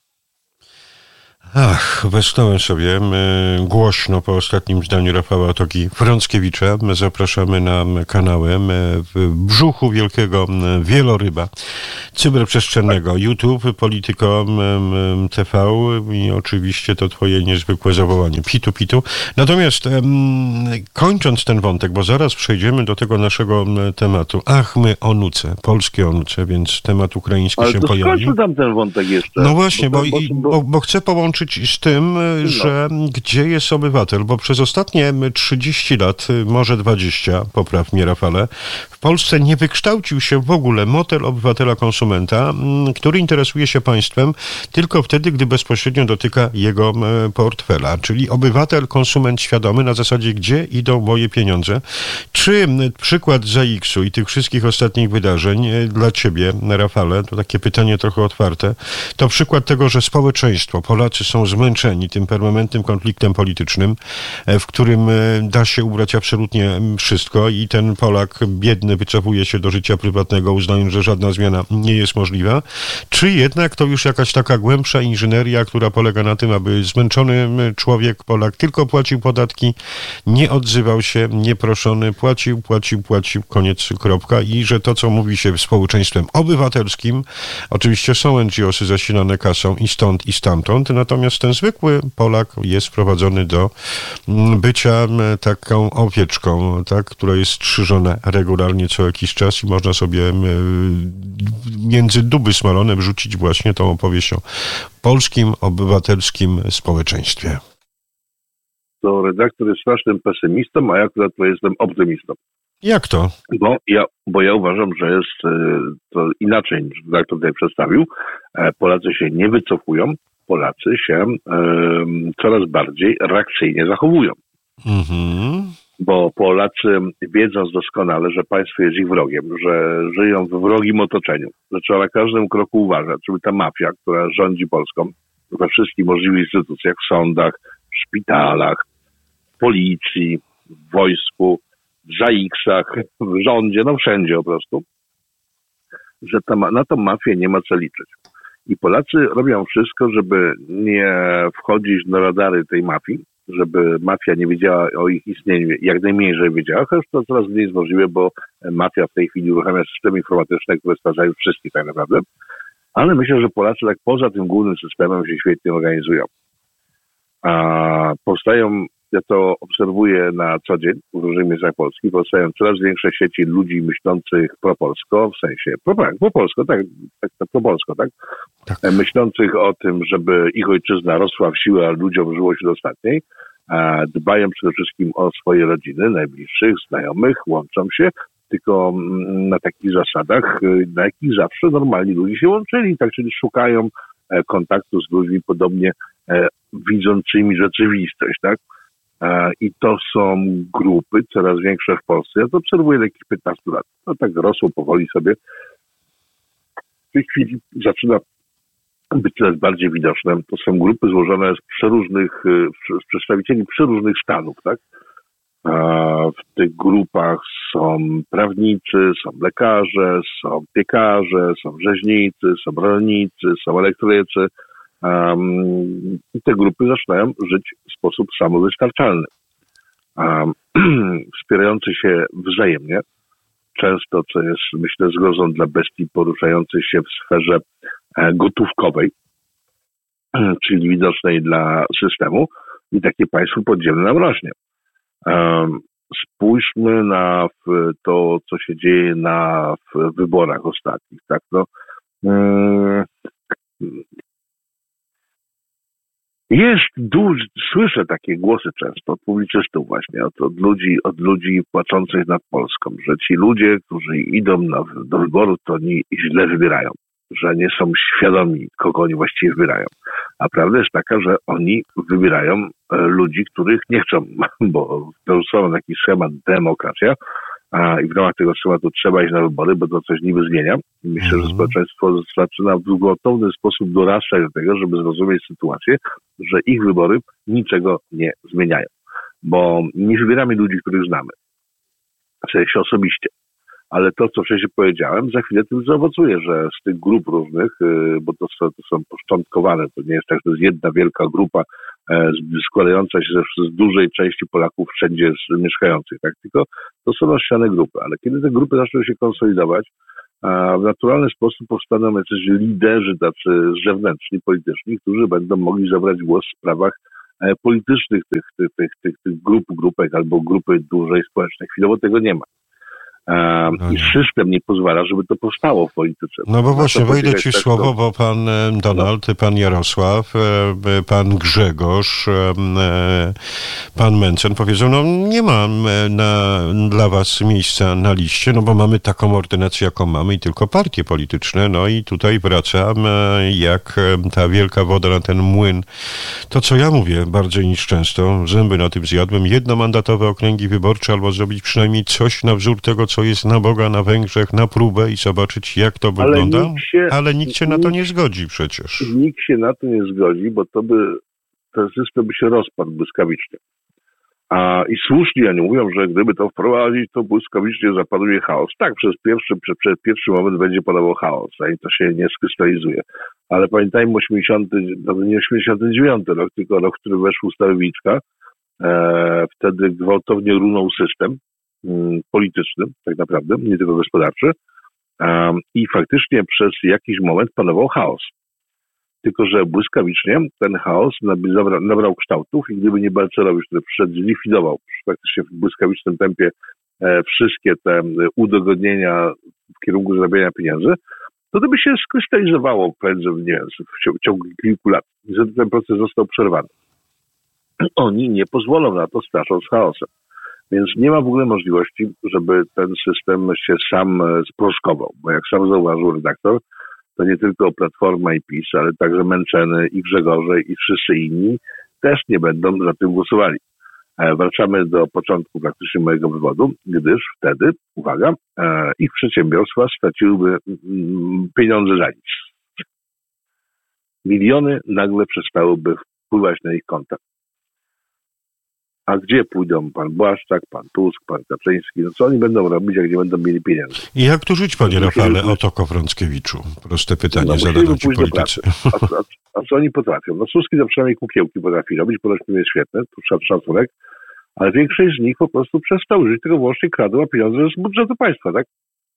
Ach, westnąłem sobie my, głośno po ostatnim zdaniu Rafała Toki-Frąckiewicza. My zapraszamy na kanały my, w brzuchu wielkiego wieloryba cyberprzestrzennego YouTube, Polityko T V i oczywiście to twoje niezwykłe zawołanie pitu pitu. Natomiast em, kończąc ten wątek, bo zaraz przejdziemy do tego naszego tematu. Ach, my onuce, polskie onuce, więc temat ukraiński Ale się to pojawił. skończmy tam ten wątek jeszcze. No właśnie, bo, bo, bo, bo, bo chcę połączyć z tym, no. że gdzie jest obywatel, bo przez ostatnie trzydzieści lat, może dwadzieścia, popraw mnie Rafale, w Polsce nie wykształcił się w ogóle model obywatela konsumenta, który interesuje się państwem tylko wtedy, gdy bezpośrednio dotyka jego portfela, czyli obywatel, konsument świadomy na zasadzie, gdzie idą moje pieniądze. Czy przykład ZAIKS-u i tych wszystkich ostatnich wydarzeń dla ciebie, Rafale, to takie pytanie trochę otwarte, to przykład tego, że społeczeństwo, Polacy są zmęczeni tym permanentnym konfliktem politycznym, w którym da się ubrać absolutnie wszystko i ten Polak biedny wycofuje się do życia prywatnego, uznając, że żadna zmiana nie jest możliwa, czy jednak to już jakaś taka głębsza inżynieria, która polega na tym, aby zmęczony człowiek, Polak tylko płacił podatki, nie odzywał się, nieproszony, płacił, płacił, płacił, koniec, kropka i że to, co mówi się społeczeństwem obywatelskim, oczywiście są N G O sy zasilane kasą i stąd, i stamtąd, natomiast ten zwykły Polak jest wprowadzony do bycia taką owieczką, tak, która jest strzyżona regularnie co jakiś czas i można sobie między duby smalone wrzucić właśnie tą opowieść o polskim, obywatelskim społeczeństwie. To redaktor jest strasznym pesymistą, a ja akurat to jestem optymistą. Jak to? Bo ja, bo ja uważam, że jest to inaczej niż redaktor tutaj przedstawił. Polacy się nie wycofują, Polacy się e, coraz bardziej reakcyjnie zachowują. Mhm. Bo Polacy, wiedząc doskonale, że państwo jest ich wrogiem, że żyją w wrogim otoczeniu, że trzeba na każdym kroku uważać, żeby ta mafia, która rządzi Polską we wszystkich możliwych instytucjach, w sądach, w szpitalach, w policji, w wojsku, w ZAIKS-ach, w rządzie, no wszędzie po prostu, że ta, na tą mafię nie ma co liczyć. I Polacy robią wszystko, żeby nie wchodzić na radary tej mafii, żeby mafia nie wiedziała o ich istnieniu, jak najmniej, żeby wiedziała, chociaż to coraz mniej jest możliwe, bo mafia w tej chwili uruchamia systemy informatyczne, które stwarzają wszystkich tak naprawdę. Ale myślę, że Polacy tak poza tym głównym systemem się świetnie organizują. A powstają, ja to obserwuję na co dzień w różnych miejscach Polski, powstają coraz większe sieci ludzi myślących propolsko, w sensie pro, propolsko, tak, tak, tak propolsko, tak? tak? Myślących o tym, żeby ich ojczyzna rosła w siłę, a ludziom żyło się do ostatniej, a dbają przede wszystkim o swoje rodziny, najbliższych, znajomych, łączą się, tylko na takich zasadach, na jakich zawsze normalni ludzie się łączyli, tak, czyli szukają kontaktu z ludźmi podobnie widzącymi rzeczywistość, tak? I to są grupy coraz większe w Polsce. Ja to obserwuję takich piętnastu lat. To tak rosło powoli sobie. W tej chwili zaczyna być coraz bardziej widoczne. To są grupy złożone z przeróżnych, z przedstawicieli przeróżnych stanów, tak? W tych grupach są prawnicy, są lekarze, są piekarze, są rzeźnicy, są rolnicy, są elektrycy. Um, I te grupy zaczynają żyć w sposób samowystarczalny, um, wspierający się wzajemnie, często, co jest, myślę, zgrozą dla bestii poruszających się w sferze e, gotówkowej, czyli widocznej dla systemu, i takie państwo podziemne nam rośnie. Um, spójrzmy na w, to, co się dzieje na w wyborach ostatnich, tak, no. Um, Jest duży, słyszę takie głosy często od publicystów właśnie, od, od ludzi, od ludzi płaczących nad Polską, że ci ludzie, którzy idą na, do wyboru, to oni źle wybierają, że nie są świadomi, kogo oni właściwie wybierają. A prawda jest taka, że oni wybierają e, ludzi, których nie chcą, bo narzucono taki schemat demokracja, a i w ramach tego schematu trzeba iść na wybory, bo to coś niby zmienia. Myślę, że społeczeństwo zaczyna w gwałtowny sposób dorastać do tego, żeby zrozumieć sytuację, że ich wybory niczego nie zmieniają. bo nie wybieramy ludzi, których znamy, w sensie osobiście. Ale to, co wcześniej powiedziałem, za chwilę tym zaowocuje, że z tych grup różnych, bo to są, to są poszczątkowane, to nie jest tak, że to jest jedna wielka grupa składająca się z dużej części Polaków wszędzie mieszkających, tak? Tylko to są rozsiane grupy, ale kiedy te grupy zaczną się konsolidować, w naturalny sposób powstaną jacyś liderzy tacy zewnętrzni, polityczni, którzy będą mogli zabrać głos w sprawach politycznych tych, tych, tych, tych, tych grup, grupek albo grupy dużej społecznej. Chwilowo tego nie ma. No I system nie pozwala, żeby to powstało w polityce. No bo właśnie, wejdę ci w słowo, bo pan Donald, pan Jarosław, pan Grzegorz, pan Mencen powiedzą, no nie ma na, dla was miejsca na liście, no bo mamy taką ordynację, jaką mamy i tylko partie polityczne, no i tutaj wracam jak ta wielka woda na ten młyn. To, co ja mówię bardziej niż często, zęby na tym zjadłem, jednomandatowe okręgi wyborcze albo zrobić przynajmniej coś na wzór tego, co jest na Boga, na Węgrzech, na próbę i zobaczyć, jak to ale wygląda. Nikt się, ale nikt się nikt, na to nie zgodzi przecież. Nikt się na to nie zgodzi, bo to by, ten system by się rozpadł błyskawicznie. A i słusznie oni mówią, że gdyby to wprowadzić, to błyskawicznie zapanuje chaos. Tak, przez pierwszy, przez, przez pierwszy moment będzie panował chaos, a i to się nie skrystalizuje. Ale pamiętajmy osiemdziesiąty, no nie osiemdziesiąty dziewiąty rok, tylko rok, w który weszł ustawy Wilczka. E, wtedy gwałtownie runął system polityczny, tak naprawdę, nie tylko gospodarczy. Um, I faktycznie przez jakiś moment panował chaos. Tylko że błyskawicznie ten chaos nabrał, nabrał kształtów i gdyby nie Balcerowicz, który przyszedł, zlikwidował praktycznie w błyskawicznym tempie e, wszystkie te udogodnienia w kierunku zarabiania pieniędzy, to to by się skrystalizowało prędzej, nie wiem, w ciągu kilku lat. Niestety ten proces został przerwany. Oni nie pozwolą na to, strasząc chaosem. Więc nie ma w ogóle możliwości, żeby ten system się sam sproszkował. Bo jak sam zauważył redaktor, to nie tylko Platforma i PiS, ale także Menceny i Grzegorze i wszyscy inni też nie będą za tym głosowali. Wracamy do początku praktycznie mojego wywodu, gdyż wtedy, uwaga, ich przedsiębiorstwa straciłyby pieniądze za nic. Miliony nagle przestałyby wpływać na ich konta. A gdzie pójdą pan Błaszczak, pan Tusk, pan Kaczyński? No co oni będą robić, jak nie będą mieli pieniędzy? I jak tu żyć, panie Rafale, Oto Kowrąckiewiczu? Proste pytanie no, zadano ci politycy. A, a, a co oni potrafią? No Suski to przynajmniej kukiełki potrafi robić, bo to jest świetne, tu szacunek, ale większość z nich po prostu przestał żyć, tylko wyłącznie kradła pieniądze z budżetu państwa, tak?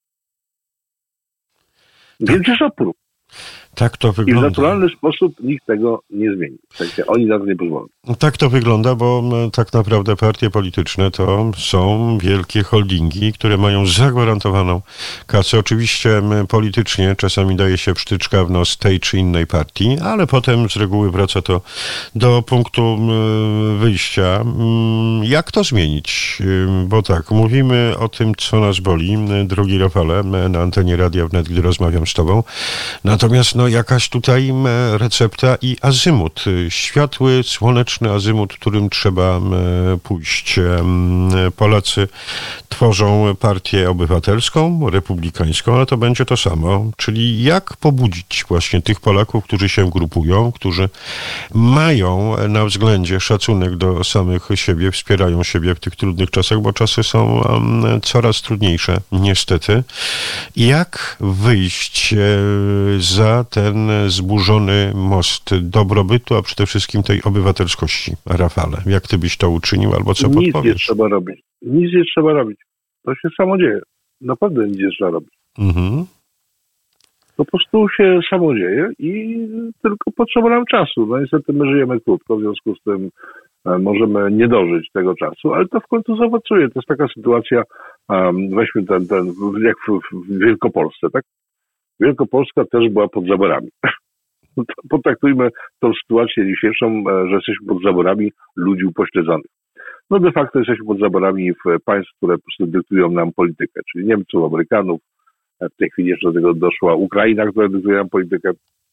Więc jest opór. Tak to wygląda. I w naturalny sposób nikt tego nie zmieni. W sensie oni na to nie pozwolą. Tak to wygląda, bo tak naprawdę partie polityczne to są wielkie holdingi, które mają zagwarantowaną kasę. Oczywiście politycznie czasami daje się wsztyczka w nos tej czy innej partii, ale potem z reguły wraca to do punktu wyjścia. Jak to zmienić? Bo tak, mówimy o tym, co nas boli, drogi Rafale, na antenie Radia Wnet, gdy rozmawiam z tobą. Natomiast no jakaś tutaj recepta i azymut. Światły, słoneczny azymut, którym trzeba pójść. Polacy tworzą partię obywatelską, republikańską, ale to będzie to samo. Czyli jak pobudzić właśnie tych Polaków, którzy się grupują, którzy mają na względzie szacunek do samych siebie, wspierają siebie w tych trudnych czasach, bo czasy są coraz trudniejsze, niestety. Jak wyjść za ten zburzony most dobrobytu, a przede wszystkim tej obywatelskości, Rafale? Jak ty byś to uczynił, albo co nic podpowiesz? Nic nie trzeba robić. Nic nie trzeba robić. To się samo dzieje. Naprawdę nic nie trzeba robić. Mhm. To po prostu się samo dzieje i tylko potrzeba nam czasu. No niestety my żyjemy krótko, w związku z tym możemy nie dożyć tego czasu, ale to w końcu zaowocuje. To jest taka sytuacja, um, weźmy ten, ten jak w, w Wielkopolsce, tak? Wielkopolska też była pod zaborami. Potraktujmy tą sytuację dzisiejszą, że jesteśmy pod zaborami ludzi upośledzonych. No de facto jesteśmy pod zaborami w państw, które po prostu dyktują nam politykę, czyli Niemców, Amerykanów. W tej chwili jeszcze do tego doszła Ukraina, która dyktuje nam politykę.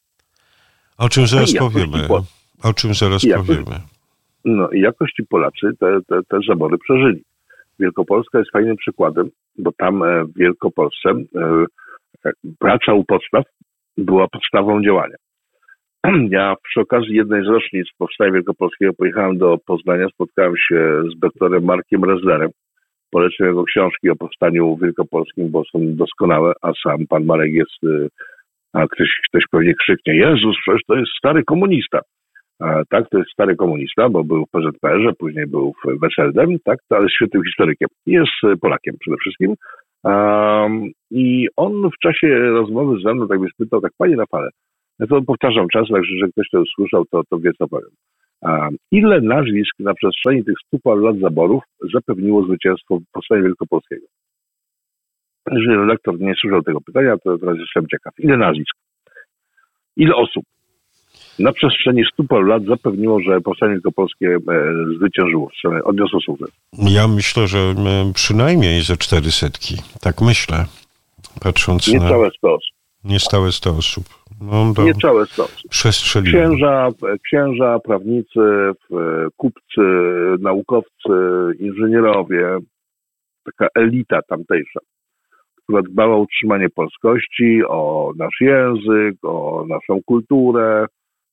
O czym zaraz powiemy. Po... O czym zaraz jakoś, powiemy. No i jakoś ci Polacy te, te, te zabory przeżyli. Wielkopolska jest fajnym przykładem, bo tam w Wielkopolsce praca u podstaw była podstawą działania. Ja przy okazji jednej z rocznic Powstania Wielkopolskiego pojechałem do Poznania, spotkałem się z doktorem Markiem Rezlerem. Poleciłem jego książki o Powstaniu Wielkopolskim, bo są doskonałe, a sam pan Marek jest, a ktoś, ktoś pewnie krzyknie, Jezus, przecież to jest stary komunista. A, tak, to jest stary komunista, bo był w P Z P R ze, później był w W S L D, tak, ale świetnym historykiem. Jest Polakiem przede wszystkim. Um, I on w czasie rozmowy ze mną tak mnie spytał, tak, panie Rafale, ja to powtarzam czas, także że ktoś to usłyszał, to, to wie, co powiem. Um, ile nazwisk na przestrzeni tych stu paru lat zaborów zapewniło zwycięstwo Powstania Wielkopolskiego? Jeżeli redaktor nie słyszał tego pytania, to teraz jestem ciekaw. Ile nazwisk? Ile osób na przestrzeni stu paru lat zapewniło, że Powstanie Wielkopolskie e, zwyciężyło, odniosło sukces? Ja myślę, że przynajmniej ze cztery setki. Tak myślę. Patrząc Niecałe na... sto osób. Niecałe sto osób. No, to Niecałe sto osób. Przestrzeliłem. Księża, księża, prawnicy, kupcy, naukowcy, inżynierowie, taka elita tamtejsza, która dbała o utrzymanie polskości, o nasz język, o naszą kulturę,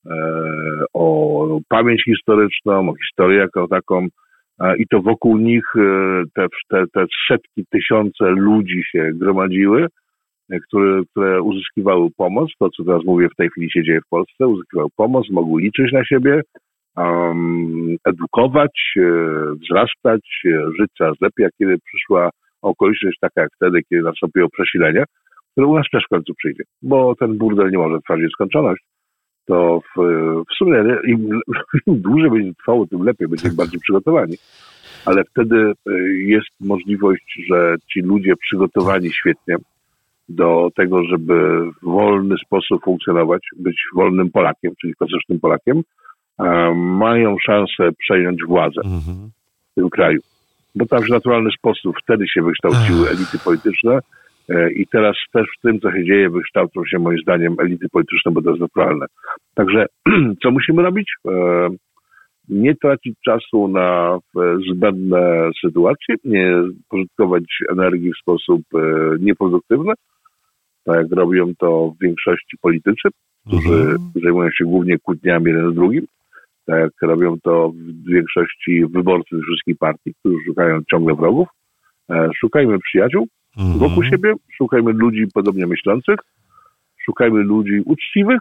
o pamięć historyczną, o historię jako taką. I to wokół nich te, te, te setki, tysiące ludzi się gromadziły, które, które uzyskiwały pomoc. To, co teraz mówię, w tej chwili się dzieje w Polsce. Uzyskiwały pomoc, mogły liczyć na siebie, um, edukować, wzrastać, żyć coraz lepiej, jak kiedy przyszła okoliczność taka jak wtedy, kiedy nastąpiło przesilenie, które u nas też w końcu przyjdzie. Bo ten burdel nie może trwać w nieskończoność. To w, w sumie im, im dłużej będzie trwało, tym lepiej, będziemy bardziej przygotowani. Ale wtedy jest możliwość, że ci ludzie przygotowani świetnie do tego, żeby w wolny sposób funkcjonować, być wolnym Polakiem, czyli klasycznym Polakiem, mają szansę przejąć władzę mhm. w tym kraju. Bo tam w naturalny sposób wtedy się wykształciły elity polityczne i teraz też w tym, co się dzieje, wykształcą się moim zdaniem elity polityczne, bo to jest naturalne. Także co musimy robić? Nie tracić czasu na zbędne sytuacje, nie pożytkować energii w sposób nieproduktywny, tak jak robią to w większości politycy, którzy mhm. zajmują się głównie kłótniami jeden z drugim, tak jak robią to w większości wyborcy z wszystkich partii, którzy szukają ciągle wrogów. Szukajmy przyjaciół mhm. wokół siebie, szukajmy ludzi podobnie myślących, szukajmy ludzi uczciwych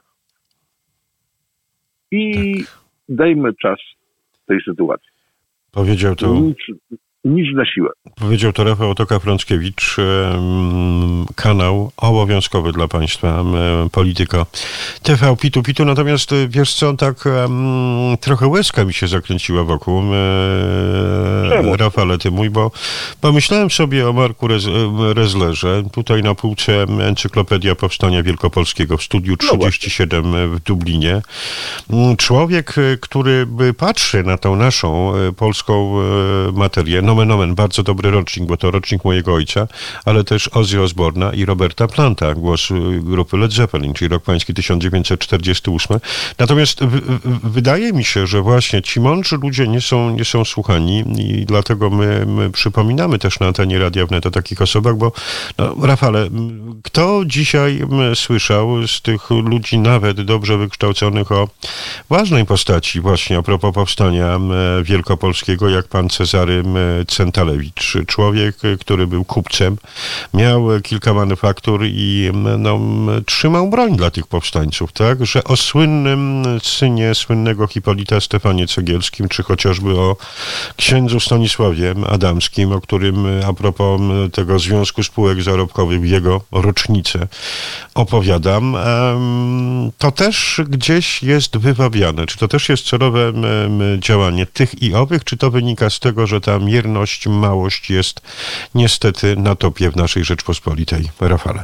i tak. dajmy czas tej sytuacji. Powiedział to... Nic, nic na siłę. Powiedział to Rafał Toka-Frąckiewicz, kanał obowiązkowy dla Państwa, Polityka T V Pitu Pitu. Natomiast wiesz co, tak trochę łezka mi się zakręciła wokół Czemu? Rafale, ty mój, bo pomyślałem sobie o Marku Rez, Rezlerze, tutaj na półce Encyklopedia Powstania Wielkopolskiego w studiu trzydzieści siedem w Dublinie. Człowiek, który patrzy na tą naszą polską materię, nomen omen, bardzo dobry rocznik, bo to rocznik mojego ojca, ale też Ozzy Osbourna i Roberta Planta, głos grupy Led Zeppelin, czyli rok pański tysiąc dziewięćset czterdziesty ósmy. Natomiast w, w, wydaje mi się, że właśnie ci mądrzy ludzie nie są, nie są słuchani i dlatego my, my przypominamy też na antenie Radia Wnet o takich osobach, bo no, Rafale, kto dzisiaj słyszał z tych ludzi nawet dobrze wykształconych o ważnej postaci właśnie a propos powstania wielkopolskiego, jak pan Cezary Centalewicz, człowiek, który był kupcem, miał kilka manufaktur i no, trzymał broń dla tych powstańców, tak? Że o słynnym synie słynnego Hipolita Stefanie Cegielskim, czy chociażby o księdzu Stanisławie Adamskim, o którym a propos tego Związku Spółek Zarobkowych w jego rocznicę opowiadam, to też gdzieś jest wywabiane. Czy to też jest celowe działanie tych i owych, czy to wynika z tego, że ta mierność, małość jest niestety na topie w naszej Rzeczpospolitej? Rafale.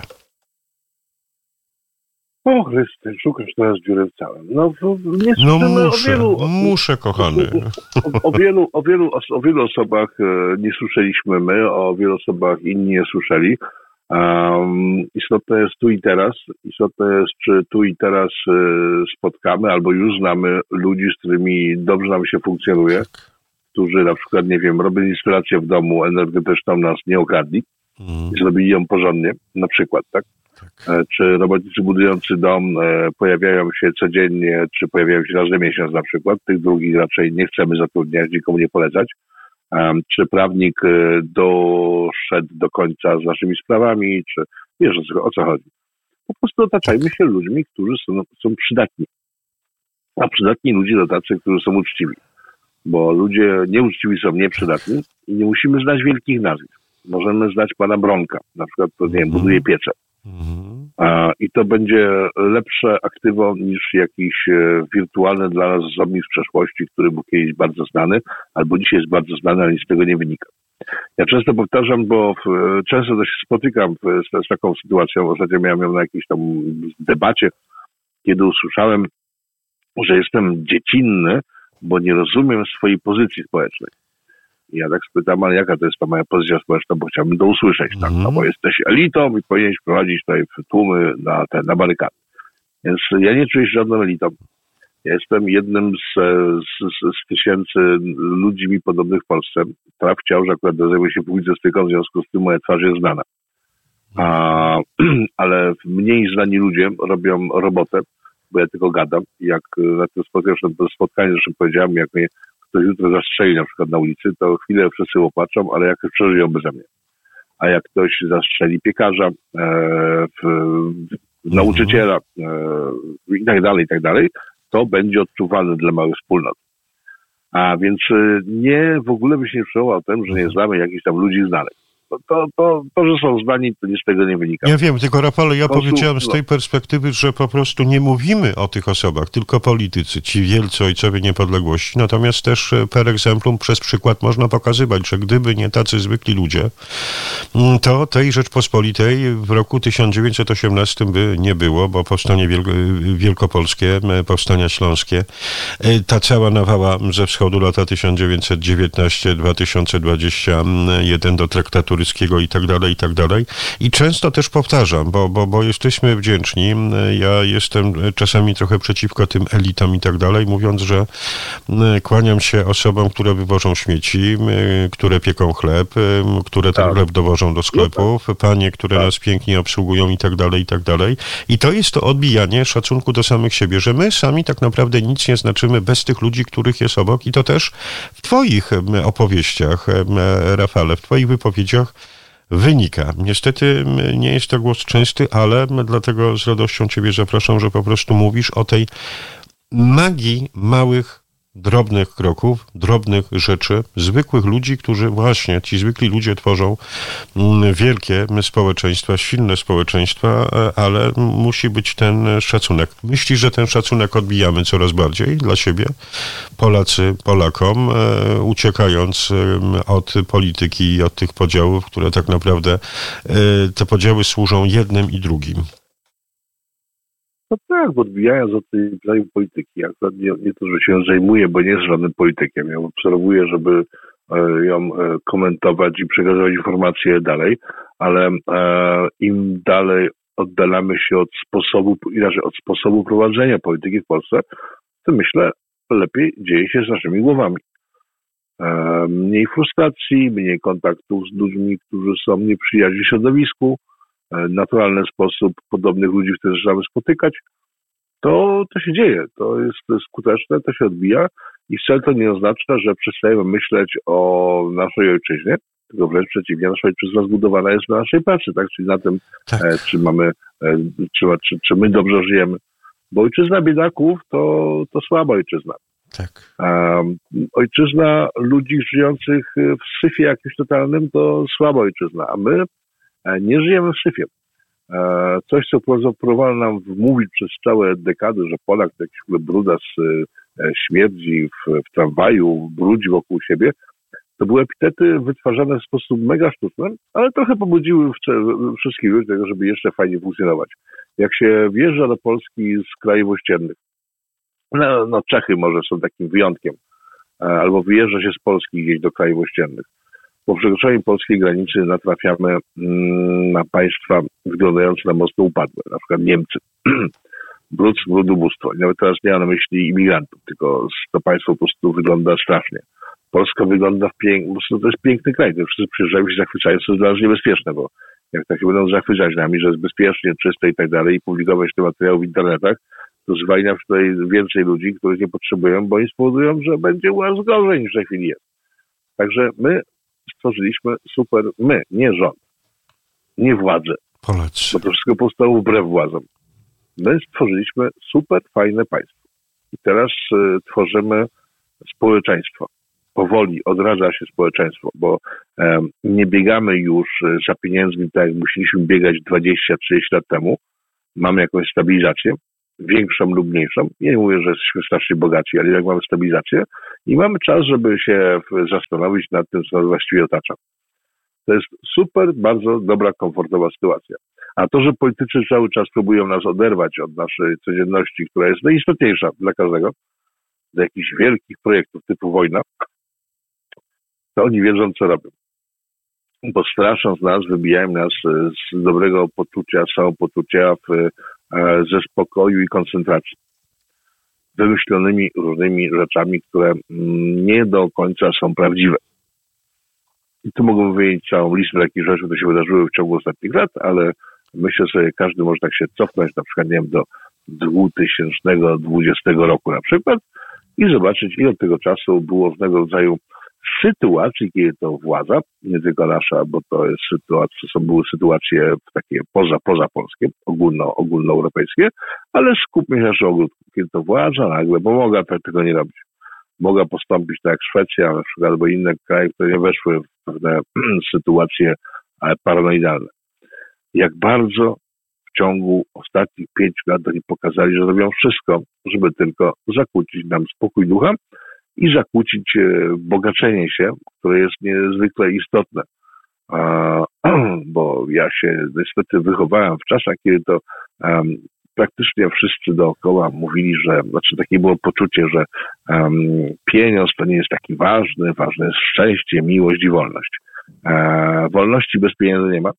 O Chryste, szukasz teraz dziury w całym. No, nie no muszę, o wielu, muszę, kochany. O, o, wielu, o, wielu, o wielu osobach nie słyszeliśmy my, o wielu osobach inni nie słyszeli. Um, istotne jest tu i teraz. Istotne jest, czy tu i teraz y, spotkamy, albo już znamy ludzi, z którymi dobrze nam się funkcjonuje, którzy na przykład, nie wiem, robili instalację w domu energetyczną, nas nie okradli. mm. i zrobili ją porządnie, na przykład, tak? tak? Czy robotnicy budujący dom pojawiają się codziennie, czy pojawiają się raz na miesiąc na przykład, tych drugich raczej nie chcemy zatrudniać, nikomu nie polecać. Czy prawnik doszedł do końca z naszymi sprawami, czy wiesz, o co chodzi. Po prostu otaczajmy się ludźmi, którzy są, są przydatni. A przydatni ludzie to tacy, którzy są uczciwi. Bo ludzie nieuczciwi są nieprzydatni i nie musimy znać wielkich nazwisk. Możemy znać pana Bronka, na przykład, to nie wiem, buduje piecze. A, I to będzie lepsze aktywo niż jakiś e, wirtualny dla nas osobnik z przeszłości, który był kiedyś bardzo znany, albo dzisiaj jest bardzo znany, ale nic z tego nie wynika. Ja często powtarzam, bo w, często to się spotykam w, z, z taką sytuacją. Ostatnio miałem ją na jakiejś tam debacie, kiedy usłyszałem, że jestem dziecinny, bo nie rozumiem swojej pozycji społecznej. I ja tak spytam, ale jaka to jest ta moja pozycja społeczna, bo chciałbym to usłyszeć, tak? No bo jesteś elitą i powinieneś prowadzić tutaj tłumy na te, na barykady. Więc ja nie czuję się żadną elitą. Ja jestem jednym z, z, z tysięcy ludzi mi podobnych w Polsce. Traf chciał, że akurat zajmuję się publicystyką, w związku z tym moja twarz jest znana. A, ale mniej znani ludzie robią robotę, bo ja tylko gadam. Jak na tym spotkaniu, zresztą powiedziałem, jak mnie ktoś jutro zastrzeli na przykład na ulicy, to chwilę wszyscy opłaczą, ale jakoś przeżyją beze mnie. A jak ktoś zastrzeli piekarza, e, w, w nauczyciela e, i tak dalej, i tak dalej, to będzie odczuwalne dla małych wspólnot. A więc nie, w ogóle by się nie przejmował tym, że nie znamy jakichś tam ludzi znanych. To, to, to, to, że są znani, to nic z tego nie wynika. Ja wiem, tylko Rafale, ja powiedziałem z tej perspektywy, że po prostu nie mówimy o tych osobach, tylko politycy, ci wielcy ojcowie niepodległości. Natomiast też per exemplum przez przykład można pokazywać, że gdyby nie tacy zwykli ludzie, to tej Rzeczpospolitej w roku tysiąc dziewięćset osiemnastym by nie było, bo powstanie wielko- wielkopolskie, powstania śląskie, ta cała nawała ze wschodu, lata tysiąc dziewięćset dziewiętnaście do dwa tysiące dwudziesty pierwszy do traktatu ryskiego i tak dalej, i tak dalej. I często też powtarzam, bo, bo, bo jesteśmy wdzięczni. Ja jestem czasami trochę przeciwko tym elitom i tak dalej, mówiąc, że kłaniam się osobom, które wywożą śmieci, które pieką chleb, które ten tak. chleb dowożą do sklepów, panie, które tak. nas pięknie obsługują i tak dalej, i tak dalej. I to jest to odbijanie szacunku do samych siebie, że my sami tak naprawdę nic nie znaczymy bez tych ludzi, których jest obok. I to też w twoich opowieściach, Rafale, w twoich wypowiedziach wynika. Niestety nie jest to głos częsty, ale dlatego z radością ciebie zapraszam, że po prostu mówisz o tej magii małych, drobnych kroków, drobnych rzeczy, zwykłych ludzi, którzy właśnie, ci zwykli ludzie tworzą wielkie społeczeństwa, silne społeczeństwa, ale musi być ten szacunek. Myślisz, że ten szacunek odbijamy coraz bardziej dla siebie? Polacy Polakom, uciekając od polityki i od tych podziałów, które tak naprawdę te podziały służą jednym i drugim. No tak, odbijając od tej polityki. Ja nie, nie to, że się ją zajmuję, bo nie jest żadnym politykiem. Ja obserwuję, żeby ją komentować i przekazywać informacje dalej, ale e, im dalej oddalamy się od sposobu, inaczej od sposobu prowadzenia polityki w Polsce, to myślę, lepiej dzieje się z naszymi głowami. E, mniej frustracji, mniej kontaktów z ludźmi, którzy są nieprzyjaźni w środowisku, naturalny sposób podobnych ludzi wtedy zaczynamy spotykać, to, to się dzieje. To jest skuteczne, to się odbija i wcale to nie oznacza, że przestajemy myśleć o naszej ojczyźnie, tylko wręcz przeciwnie, nasza ojczyzna zbudowana jest na naszej pracy, tak? Czyli na tym, tak. e, czy mamy, e, czy, czy, czy my dobrze żyjemy. Bo ojczyzna biedaków to, to słaba ojczyzna. Tak. Um, ojczyzna ludzi żyjących w syfie jakimś totalnym to słaba ojczyzna, a my nie żyjemy w syfie. Coś, co próbowano nam wmówić przez całe dekady, że Polak to jakiś brudas śmierdzi w, w tramwaju, brudzi wokół siebie, to były epitety wytwarzane w sposób mega sztuczny, ale trochę pobudziły wszystkich ludzi do tego, żeby jeszcze fajnie funkcjonować. Jak się wjeżdża do Polski z krajów ościennych, no, no Czechy może są takim wyjątkiem, albo wyjeżdża się z Polski gdzieś do krajów ościennych. Po przekroczeniu polskiej granicy natrafiamy na państwa wyglądające na mocno upadłe, na przykład Niemcy. Brud, brud, ubóstwo. Nawet teraz nie mam na myśli imigrantów, tylko to państwo po prostu wygląda strasznie. Polska wygląda w piękny, to jest piękny kraj, to wszyscy przyjeżdżają i się zachwycają, co jest dla nas niebezpieczne, bo jak tak się będą zachwycać nami, że jest bezpiecznie, czyste i tak dalej i publikować te materiały w internetach, to zwalnia tutaj więcej ludzi, których nie potrzebują, bo oni spowodują, że będzie u nas gorzej niż w tej chwili jest. Także my stworzyliśmy super, my, nie rząd, nie władzę, Polacy. bo to wszystko powstało wbrew władzom. My stworzyliśmy super fajne państwo. I teraz y, tworzymy społeczeństwo. Powoli odradza się społeczeństwo, bo e, nie biegamy już za pieniędzmi tak, jak musieliśmy biegać dwadzieścia trzydzieści lat temu. Mamy jakąś stabilizację, większą lub mniejszą. Nie mówię, że jesteśmy strasznie bogaci, ale jak mamy stabilizację i mamy czas, żeby się zastanowić nad tym, co nas właściwie otacza. To jest super, bardzo dobra, komfortowa sytuacja. A to, że politycy cały czas próbują nas oderwać od naszej codzienności, która jest najistotniejsza dla każdego, do jakichś wielkich projektów typu wojna, to oni wiedzą, co robią. Bo strasząc nas, wybijają nas z dobrego poczucia, samopoczucia, w, ze spokoju i koncentracji. Wymyślonymi różnymi rzeczami, które nie do końca są prawdziwe. I tu mogę wymienić całą listę takich rzeczy, które się wydarzyły w ciągu ostatnich lat, ale myślę sobie, każdy może tak się cofnąć, na przykład, nie wiem, do dwa tysiące dwudziestego roku na przykład i zobaczyć, ile od tego czasu było różnego rodzaju sytuacji, kiedy to władza, nie tylko nasza, bo to jest sytuacja, są były sytuacje takie poza, poza polskie, ogólno, ogólnoeuropejskie, ale skupmy się na ogródku, kiedy to władza nagle, bo mogła tego nie robić. Mogła postąpić tak jak Szwecja, na przykład, albo inne kraje, które nie weszły w pewne sytuacje paranoidalne. Jak bardzo w ciągu ostatnich pięciu lat oni pokazali, że robią wszystko, żeby tylko zakłócić nam spokój ducha i zakłócić bogacenie się, które jest niezwykle istotne. Bo ja się niestety wychowałem w czasach, kiedy to um, praktycznie wszyscy dookoła mówili, że, znaczy takie było poczucie, że um, pieniądz to nie jest taki ważny, ważne jest szczęście, miłość i wolność. E, wolności bez pieniędzy nie ma.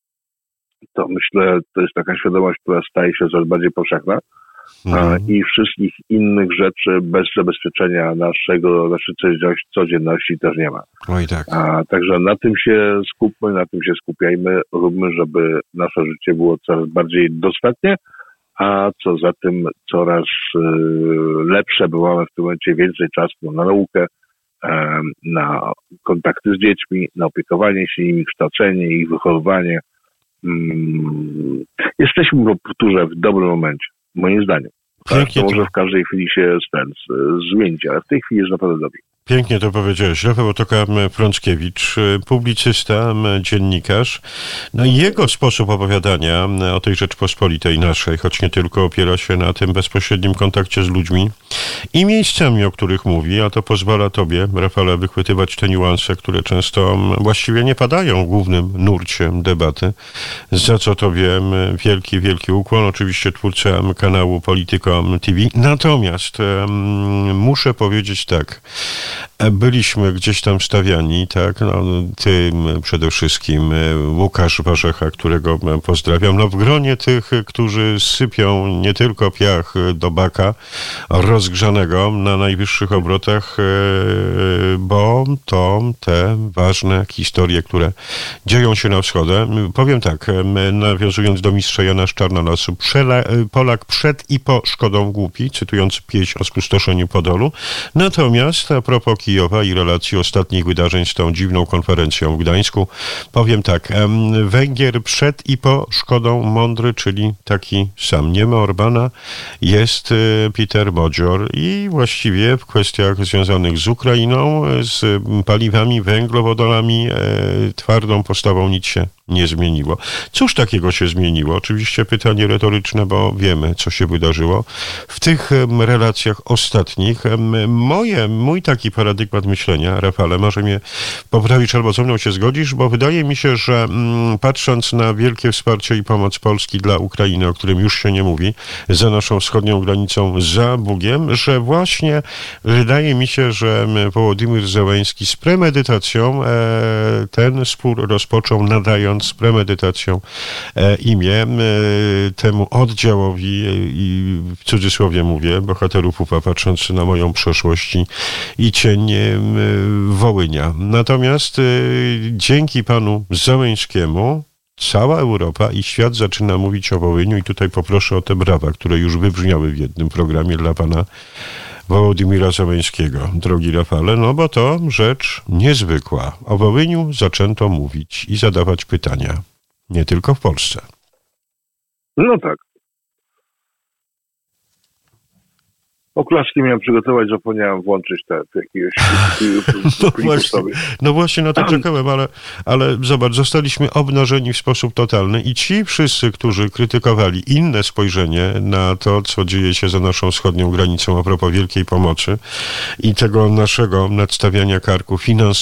To myślę, to jest taka świadomość, która staje się coraz bardziej powszechna. Mhm. I wszystkich innych rzeczy bez zabezpieczenia naszego, naszej codzienności też nie ma. Oj, tak. A, także na tym się skupmy, na tym się skupiajmy, róbmy, żeby nasze życie było coraz bardziej dostatnie, a co za tym coraz y, lepsze, bo mamy w tym momencie więcej czasu na naukę, y, na kontakty z dziećmi, na opiekowanie się nimi, kształcenie ich, wychowywanie. Y, jesteśmy po powtórze w dobrym momencie. Moim zdaniem. Tak, to może w każdej chwili się ten, zmienić, ale w tej chwili jest naprawdę dobrze. Pięknie to powiedziałeś. Rafał Otoka-Frąckiewicz, publicysta, dziennikarz. No i jego sposób opowiadania o tej Rzeczpospolitej naszej, choć nie tylko, opiera się na tym bezpośrednim kontakcie z ludźmi i miejscami, o których mówi, a to pozwala tobie, Rafale, wychwytywać te niuanse, które często właściwie nie padają w głównym nurcie debaty, za co tobie wielki, wielki ukłon. Oczywiście twórca kanału Polityko T V. Natomiast um, muszę powiedzieć tak, byliśmy gdzieś tam stawiani, tak, no, ty przede wszystkim, Łukasz Warzecha, którego pozdrawiam, no w gronie tych, którzy sypią nie tylko piach do baka rozgrzanego na najwyższych obrotach, bo to te ważne historie, które dzieją się na wschodzie. Powiem tak, nawiązując do mistrza Jana Szczarnolasu, Polak przed i po szkodą głupi, cytując pieśń o spustoszeniu Podolu. Natomiast a propos Kijowa i relacji ostatnich wydarzeń z tą dziwną konferencją w Gdańsku, powiem tak, Węgier przed i po szkodą mądry, czyli taki sam. Nie ma Orbana, jest Peter Bodzior i właściwie w kwestiach związanych z Ukrainą, z paliwami, węglowodorami, twardą postawą nic się nie zmieniło. Cóż takiego się zmieniło? Oczywiście pytanie retoryczne, bo wiemy, co się wydarzyło. W tych relacjach ostatnich moje, mój taki paradygmat myślenia, Rafale, może mnie poprawić albo ze mną się zgodzisz, bo wydaje mi się, że mm, patrząc na wielkie wsparcie i pomoc Polski dla Ukrainy, o którym już się nie mówi, za naszą wschodnią granicą, za Bugiem, że właśnie wydaje mi się, że Wołodymyr Zełenski z premedytacją e, ten spór rozpoczął, nadając pisząc z premedytacją e, imię e, temu oddziałowi, e, i w cudzysłowie mówię, bohaterów U P A, patrząc na moją przeszłość i, i cień e, Wołynia. Natomiast e, dzięki panu Załęckiemu cała Europa i świat zaczyna mówić o Wołyniu i tutaj poproszę o te brawa, które już wybrzmiały w jednym programie dla pana Wołodymyra Załęckiego. Drogi Rafale, no bo to rzecz niezwykła. O Wołyniu zaczęto mówić i zadawać pytania. Nie tylko w Polsce. No tak. Oklaski miałem przygotować, zapomniałem włączyć te jakiegoś no, właśnie, no właśnie na to czekałem, ale, ale zobacz, zostaliśmy obnażeni w sposób totalny i ci wszyscy, którzy krytykowali inne spojrzenie na to, co dzieje się za naszą wschodnią granicą a propos wielkiej pomocy i tego naszego nadstawiania karku finansowego,